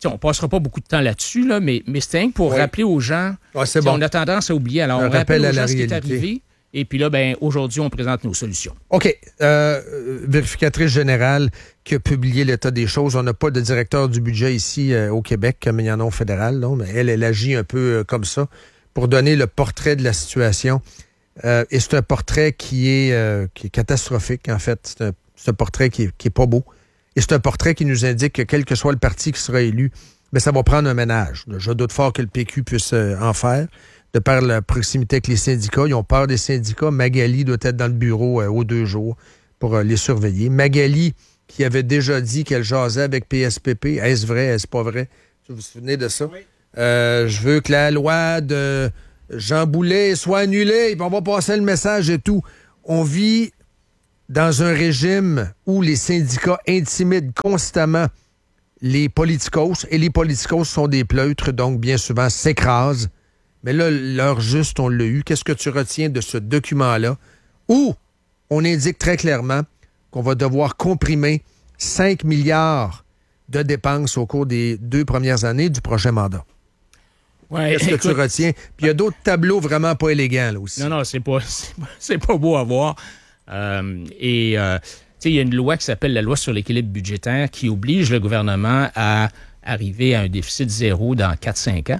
on ne passera pas beaucoup de temps là-dessus, là, mais, mais c'est pour oui. rappeler aux gens. Ouais, c'est bon. On a tendance à oublier. Alors, Un on rappelle aux à la gens ce qui est réalité. arrivé. Et puis là, ben, aujourd'hui, on présente nos solutions. OK. Euh, vérificatrice générale qui a publié l'état des choses. On n'a pas de directeur du budget ici euh, au Québec, comme il y en a au fédéral. Non? Mais elle, elle agit un peu euh, comme ça pour donner le portrait de la situation. Euh, et c'est un portrait qui est, euh, qui est catastrophique, en fait. C'est un, c'est un portrait qui est, qui est pas beau. Et c'est un portrait qui nous indique que quel que soit le parti qui sera élu, bien, ça va prendre un ménage. Je doute fort que le P Q puisse euh, en faire. De par la proximité avec les syndicats. Ils ont peur des syndicats. Magali doit être dans le bureau euh, aux deux jours pour euh, les surveiller. Magali, qui avait déjà dit qu'elle jasait avec P S P P. Est-ce vrai? Est-ce pas vrai? Vous vous souvenez de ça? Oui. Euh, je veux que la loi de Jean Boulet soit annulée. On va passer le message et tout. On vit dans un régime où les syndicats intimident constamment les politicos. Et les politicos sont des pleutres, donc bien souvent s'écrasent. Mais là, l'heure juste, on l'a eu. Qu'est-ce que tu retiens de ce document-là où on indique très clairement qu'on va devoir comprimer cinq milliards de dépenses au cours des deux premières années du prochain mandat? Ouais, Qu'est-ce écoute, que tu retiens? Puis il y a d'autres tableaux vraiment pas élégants, là aussi. Non, non, c'est pas, c'est pas, c'est pas beau à voir. Euh, et, euh, tu sais, il y a une loi qui s'appelle la loi sur l'équilibre budgétaire qui oblige le gouvernement à arriver à un déficit zéro dans quatre à cinq ans.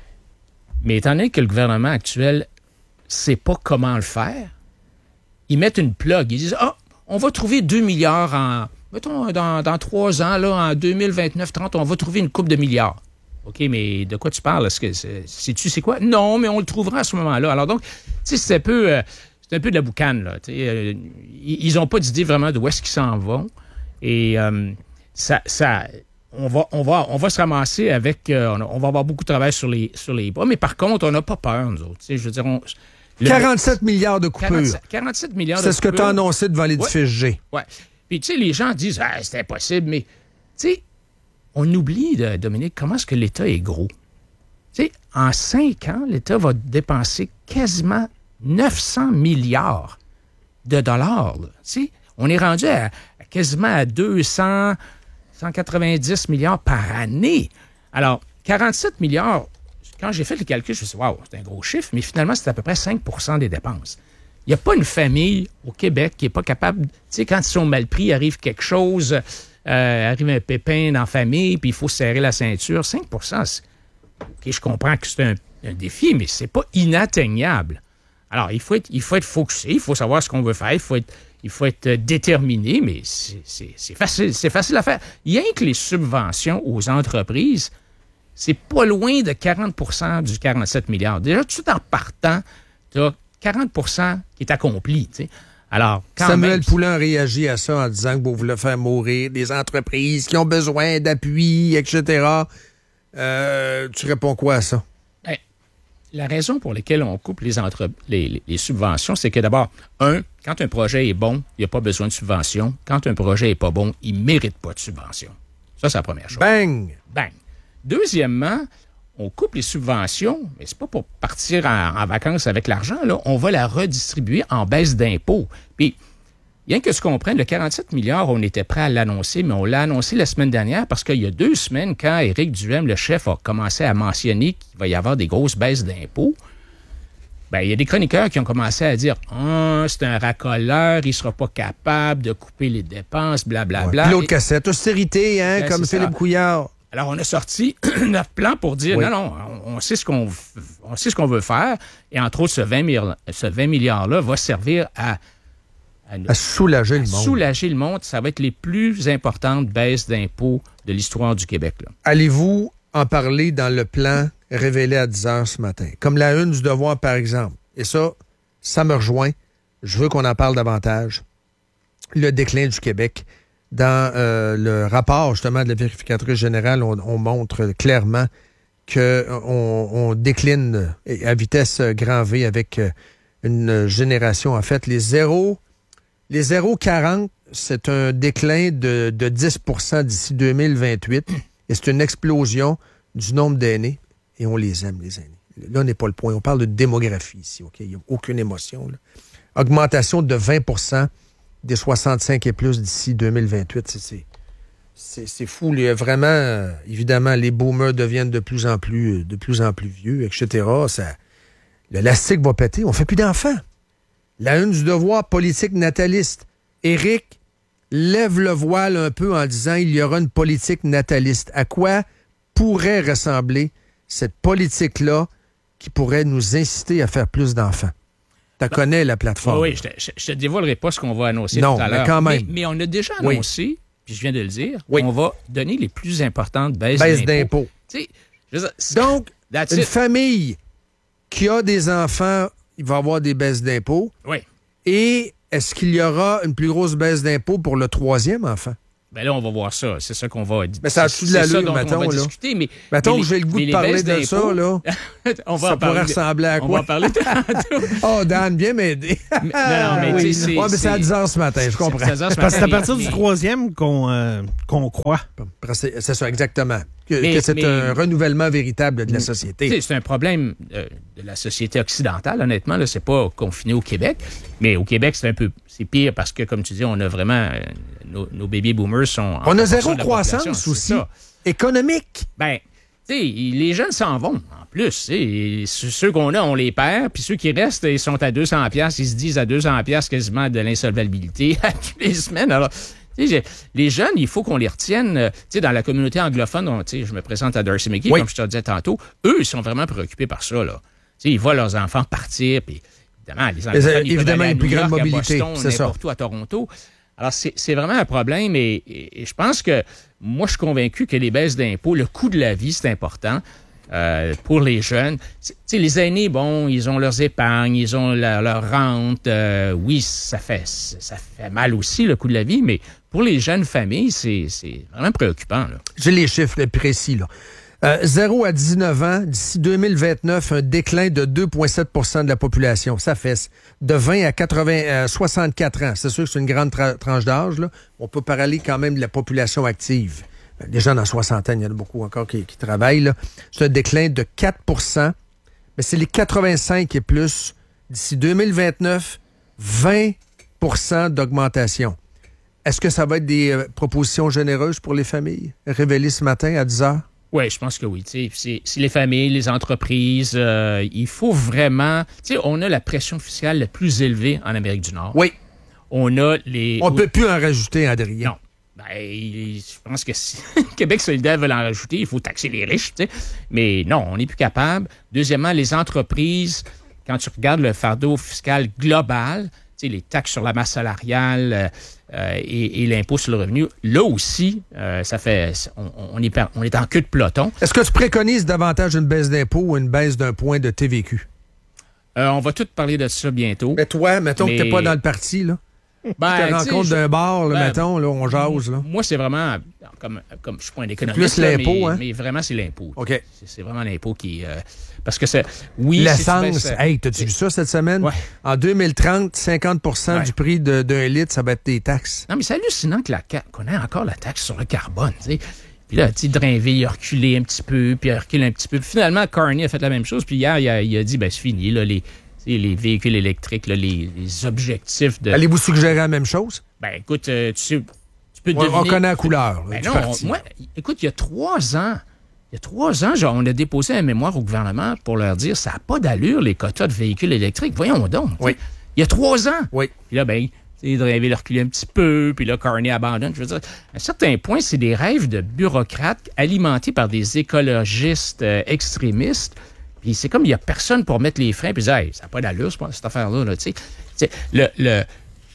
Mais étant donné que le gouvernement actuel ne sait pas comment le faire, ils mettent une plug. Ils disent, ah, on va trouver deux milliards en, mettons, dans, dans trois ans, là, en deux mille vingt-neuf trente, on va trouver une coupe de milliards. OK, mais de quoi tu parles? Est-ce que c'est, sais-tu c'est quoi? Non, mais on le trouvera à ce moment-là. Alors donc, tu sais, c'est un peu, euh, c'est un peu de la boucane, là. Euh, ils n'ont pas d'idée vraiment de où est-ce qu'ils s'en vont. Et euh, ça... ça On va, on, va, on va se ramasser avec... Euh, on, on va avoir beaucoup de travail sur les, sur les bras, mais par contre, on n'a pas peur, nous autres. Je veux dire, on, le, quarante-sept milliards de coupures. quarante-sept, quarante-sept milliards de C'est ce que coupures. tu as annoncé devant l'édifice G. Oui. Puis, tu sais, les gens disent, ah, c'est impossible, mais, tu sais, on oublie, de, Dominique, comment est-ce que l'État est gros. Tu sais, en cinq ans, l'État va dépenser quasiment neuf cents milliards de dollars. Tu sais, on est rendu à, à quasiment à deux cents... cent quatre-vingt-dix milliards par année. Alors, quarante-sept milliards, quand j'ai fait le calcul, je me suis dit, waouh, c'est un gros chiffre, mais finalement, c'est à peu près cinq pour cent des dépenses. Il n'y a pas une famille au Québec qui n'est pas capable, tu sais, quand ils sont mal pris, arrive quelque chose, euh, arrive un pépin dans la famille, puis il faut serrer la ceinture. cinq pour cent, c'est... OK, je comprends que c'est un, un défi, mais c'est pas inatteignable. Alors, il faut être, il faut être focusé, il faut savoir ce qu'on veut faire, il faut être Il faut être déterminé, mais c'est, c'est, c'est, facile, c'est facile à faire. Rien que les subventions aux entreprises, c'est pas loin de quarante pour cent du quarante-sept milliards. Déjà, tout en partant, tu as quarante pour cent qui est accompli. Tu sais. Alors, quand Samuel même, Poulin réagit à ça en disant que vous voulez faire mourir des entreprises qui ont besoin d'appui, et cetera. Euh, tu réponds quoi à ça? Ben, la raison pour laquelle on coupe les, entre... les, les, les subventions, c'est que d'abord, un, quand un projet est bon, il n'y a pas besoin de subvention. Quand un projet n'est pas bon, il ne mérite pas de subvention. Ça, c'est la première chose. Bang! Bang! Deuxièmement, on coupe les subventions, mais c'est pas pour partir en, en vacances avec l'argent, là. On va la redistribuer en baisse d'impôts. Puis, bien que ce qu'on prenne, le quarante-sept milliards, on était prêt à l'annoncer, mais on l'a annoncé la semaine dernière parce qu'il y a deux semaines, quand Éric Duhaime, le chef, a commencé à mentionner qu'il va y avoir des grosses baisses d'impôts, ben, il y a des chroniqueurs qui ont commencé à dire « Ah, c'est un racoleur, il ne sera pas capable de couper les dépenses, blablabla. Bla, bla. » L'autre cassette, austérité, hein, ben, comme Philippe ça. Couillard. Alors, on a sorti notre plan pour dire oui. non, non, on, on, sait ce qu'on, on sait ce qu'on veut faire. Et entre autres, ce vingt milliards-là va servir à, à, à soulager à le monde. Soulager le monde. Ça va être les plus importantes baisses d'impôts de l'histoire du Québec. Là. Allez-vous en parler dans le plan révélé à dix heures ce matin? Comme la une du Devoir, par exemple. Et ça, ça me rejoint. Je veux qu'on en parle davantage. Le déclin du Québec. Dans euh, le rapport, justement, de la vérificatrice générale, on, on montre clairement qu'on on décline à vitesse grand V avec une génération. En fait, les zéro, les zéro quarante, c'est un déclin de, de dix pour cent d'ici deux mille vingt-huit. Et c'est une explosion du nombre d'aînés. Et on les aime, les aînés. Là, n'est pas le point. On parle de démographie ici. Okay? Il n'y a aucune émotion. Là. Augmentation de vingt pour cent des soixante-cinq et plus d'ici deux mille vingt-huit. C'est, c'est... c'est, c'est fou. Il y a vraiment, euh, évidemment, les boomers deviennent de plus en plus, de plus en plus vieux, et cetera. Ça, l'élastique va péter. On fait plus d'enfants. La une du Devoir, politique nataliste. Éric lève le voile un peu en disant il y aura une politique nataliste. À quoi pourrait ressembler cette politique-là qui pourrait nous inciter à faire plus d'enfants? Tu ben, connais la plateforme. Oui, oui, je ne te, te dévoilerai pas ce qu'on va annoncer non, tout à l'heure. Mais quand même. Mais, mais on a déjà annoncé, oui. puis je viens de le dire, oui. on va donner les plus importantes baisses, baisses d'impôts. d'impôts. Je veux dire, donc, une it. famille qui a des enfants, il va avoir des baisses d'impôts. Oui. Et est-ce qu'il y aura une plus grosse baisse d'impôts pour le troisième enfant? Bien là, on va voir ça. C'est ça qu'on va... Mais ça a tout de l'allure, mettons, on va là. discuter, mais... Mettons mais que j'ai le goût de parler de ça, là. on va ça pourrait parler, ressembler à quoi? On va en parler tantôt. Oh, Dan, bien m'aider. mais, non, non, mais oui. c'est... Ouais, mais c'est à dix heures ce matin, je comprends. C'est, c'est, Parce que c'est à partir mais... du troisième qu'on, euh, qu'on croit. C'est, c'est ça, exactement. Que, mais, que c'est mais, un renouvellement véritable de la société. C'est un problème euh, de la société occidentale, honnêtement. Là, c'est pas confiné au Québec. Mais au Québec, c'est un peu c'est pire parce que, comme tu dis, on a vraiment... Euh, nos, nos baby boomers sont... On a zéro croissance aussi. Économique. Ben, tu sais, les jeunes s'en vont, en plus. T'sais. Ceux qu'on a, on les perd. Puis ceux qui restent, ils sont à deux cents dollars. Ils se disent à deux cents dollars quasiment de l'insolvabilité à toutes les semaines. Alors... T'sais, les jeunes, il faut qu'on les retienne. T'sais, dans la communauté anglophone, on, je me présente à Darcy McGee, oui. comme je te disais tantôt, eux, ils sont vraiment préoccupés par ça. Là. T'sais, ils voient leurs enfants partir, puis évidemment, les anglophones, ils évidemment, peuvent aller à une plus New York, grande mobilité, à Boston, n'importe où, à Toronto. Alors, c'est, c'est vraiment un problème et, et, et je pense que moi, je suis convaincu que les baisses d'impôts, le coût de la vie, c'est important. Euh, pour les jeunes. T'sais, les aînés, bon, ils ont leurs épargnes, ils ont leur, leur rente. Euh, oui, ça fait, ça fait mal aussi, le coût de la vie, mais pour les jeunes familles, c'est, c'est vraiment préoccupant. Là. J'ai les chiffres précis. Là. Euh, zéro à dix-neuf ans, d'ici deux mille vingt-neuf, un déclin de deux virgule sept pour cent de la population. Ça fait de vingt à quatre-vingts, euh, soixante-quatre ans. C'est sûr que c'est une grande tra- tranche d'âge. Là. On peut parler quand même de la population active. Les gens dans la soixantaine, il y en a beaucoup encore qui, qui travaillent. Là. C'est un déclin de quatre pour cent, mais c'est les quatre-vingt-cinq et plus. D'ici deux mille vingt-neuf, vingt pour cent d'augmentation. Est-ce que ça va être des euh, propositions généreuses pour les familles, révélées ce matin à dix heures? Oui, je pense que oui. C'est, c'est les familles, les entreprises, euh, il faut vraiment... On a la pression fiscale la plus élevée en Amérique du Nord. Oui. On a les... On ne peut plus en rajouter, Adrien. Non. Ben, je pense que si Québec solidaire veut en rajouter, il faut taxer les riches, tu sais. Mais non, on n'est plus capable. Deuxièmement, les entreprises, quand tu regardes le fardeau fiscal global, tu sais, les taxes sur la masse salariale euh, et, et l'impôt sur le revenu, là aussi, euh, ça fait, on, on, est, on est en queue de peloton. Est-ce que tu préconises davantage une baisse d'impôt ou une baisse d'un point de T V Q? Euh, on va tout parler de ça bientôt. Mais toi, mettons mais... que tu n'es pas dans le parti, là. Ben, tu te rencontres d'un bar, là, ben, mettons, là, on jase. Là. Moi, c'est vraiment, comme, comme je suis pas un économiste, plus l'impôt, mais, hein? mais vraiment, c'est l'impôt. OK. C'est, c'est vraiment l'impôt qui... Euh, parce que c'est... Oui, l'essence, c'est, hey, t'as-tu vu ça cette semaine? Ouais. En deux mille trente, cinquante pour cent ouais. du prix de, d'un litre, ça va être des taxes. Non, mais c'est hallucinant que la, qu'on ait encore la taxe sur le carbone, tu sais. Puis là, tu sais, Drainville, il a reculé un petit peu, puis il a reculé un petit peu. Puis finalement, Carney a fait la même chose. Puis hier, il a, il a dit, ben c'est fini, là, les... les véhicules électriques, là, les, les objectifs de... Allez-vous suggérer la même chose? Ben, écoute, euh, tu, sais, tu peux on, deviner... On connaît la couleur. Ben non, on, moi, écoute, il y a trois ans, il y a trois ans, genre, on a déposé un mémoire au gouvernement pour leur dire ça n'a pas d'allure, les quotas de véhicules électriques. Voyons donc. Oui. Il y a trois ans. Oui. Puis là, ben, tu sais, Drainville a reculé un petit peu, puis là, Carney abandonne. Je veux dire, à un certain point, c'est des rêves de bureaucrates alimentés par des écologistes euh, extrémistes. Puis c'est comme il n'y a personne pour mettre les freins puis dire hey, ça n'a pas d'allure, cette affaire-là. Là, tu sais. Le, le...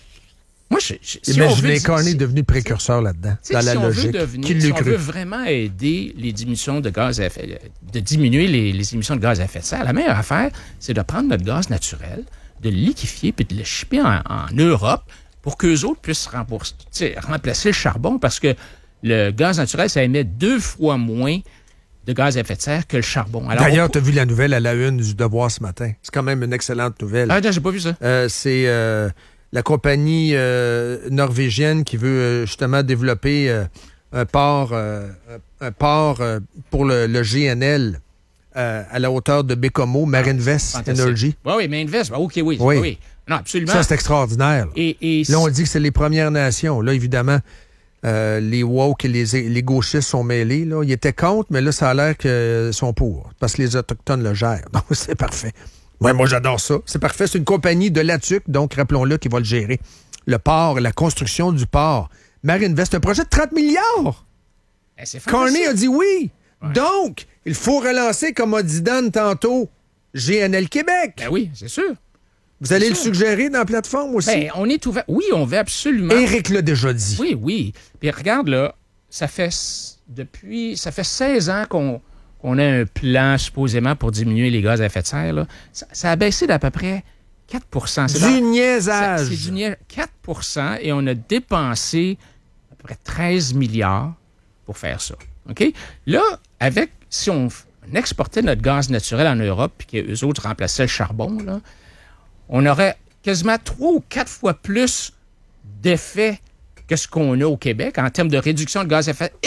Moi, je, je, si imaginez Carney est devenu précurseur là-dedans, dans si la on logique. Veut devenir, si on veut vraiment aider les diminutions de gaz à effet, de diminuer les, les émissions de gaz à effet de serre, la meilleure affaire, c'est de prendre notre gaz naturel, de le liquéfier puis de le shipper en, en Europe pour qu'eux autres puissent rembourser, remplacer le charbon parce que le gaz naturel, ça émet deux fois moins de gaz à effet de serre que le charbon. Alors, d'ailleurs, on... tu as vu la nouvelle à la une du Devoir ce matin. C'est quand même une excellente nouvelle. Ah, non, j'ai pas vu ça. Euh, c'est euh, la compagnie euh, norvégienne qui veut euh, justement développer euh, un port, euh, un port euh, pour le, le G N L euh, à la hauteur de Bécomo, Marinvest ah, Energy. Oui, oui, Marinvest, OK, oui. Oui. oui. Non, absolument. Ça, c'est extraordinaire. Et, et là, on dit que c'est les Premières Nations. Là, évidemment, Euh, les woke et les, les gauchistes sont mêlés. Là. Ils étaient contre, mais là, ça a l'air qu'ils sont pour. Parce que les Autochtones le gèrent. Donc, c'est parfait. Ouais, moi, j'adore ça. C'est parfait. C'est une compagnie de Latuc, donc rappelons-le, qui va le gérer. Le port, la construction du port. Marinvest, un projet de trente milliards. Ben, c'est Carney a dit oui. Ouais. Donc, il faut relancer, comme a dit Dan tantôt, G N L Québec. Ben oui, c'est sûr. Vous allez c'est le sûr. suggérer dans la plateforme aussi? Ben, on est ouvert. Oui, on veut absolument. Éric l'a déjà dit. Oui, oui. Puis regarde, là, ça fait depuis. Ça fait seize ans qu'on, qu'on a un plan, supposément, pour diminuer les gaz à effet de serre. Là. Ça, ça a baissé d'à peu près quatre pour cent. C'est du dans, niaisage. C'est, c'est du niaisage. quatre pour cent et on a dépensé à peu près treize milliards pour faire ça. OK? Là, avec. Si on, on exportait notre gaz naturel en Europe puis qu'eux autres remplaçaient le charbon, là, on aurait quasiment trois ou quatre fois plus d'effets que ce qu'on a au Québec en termes de réduction de gaz à effet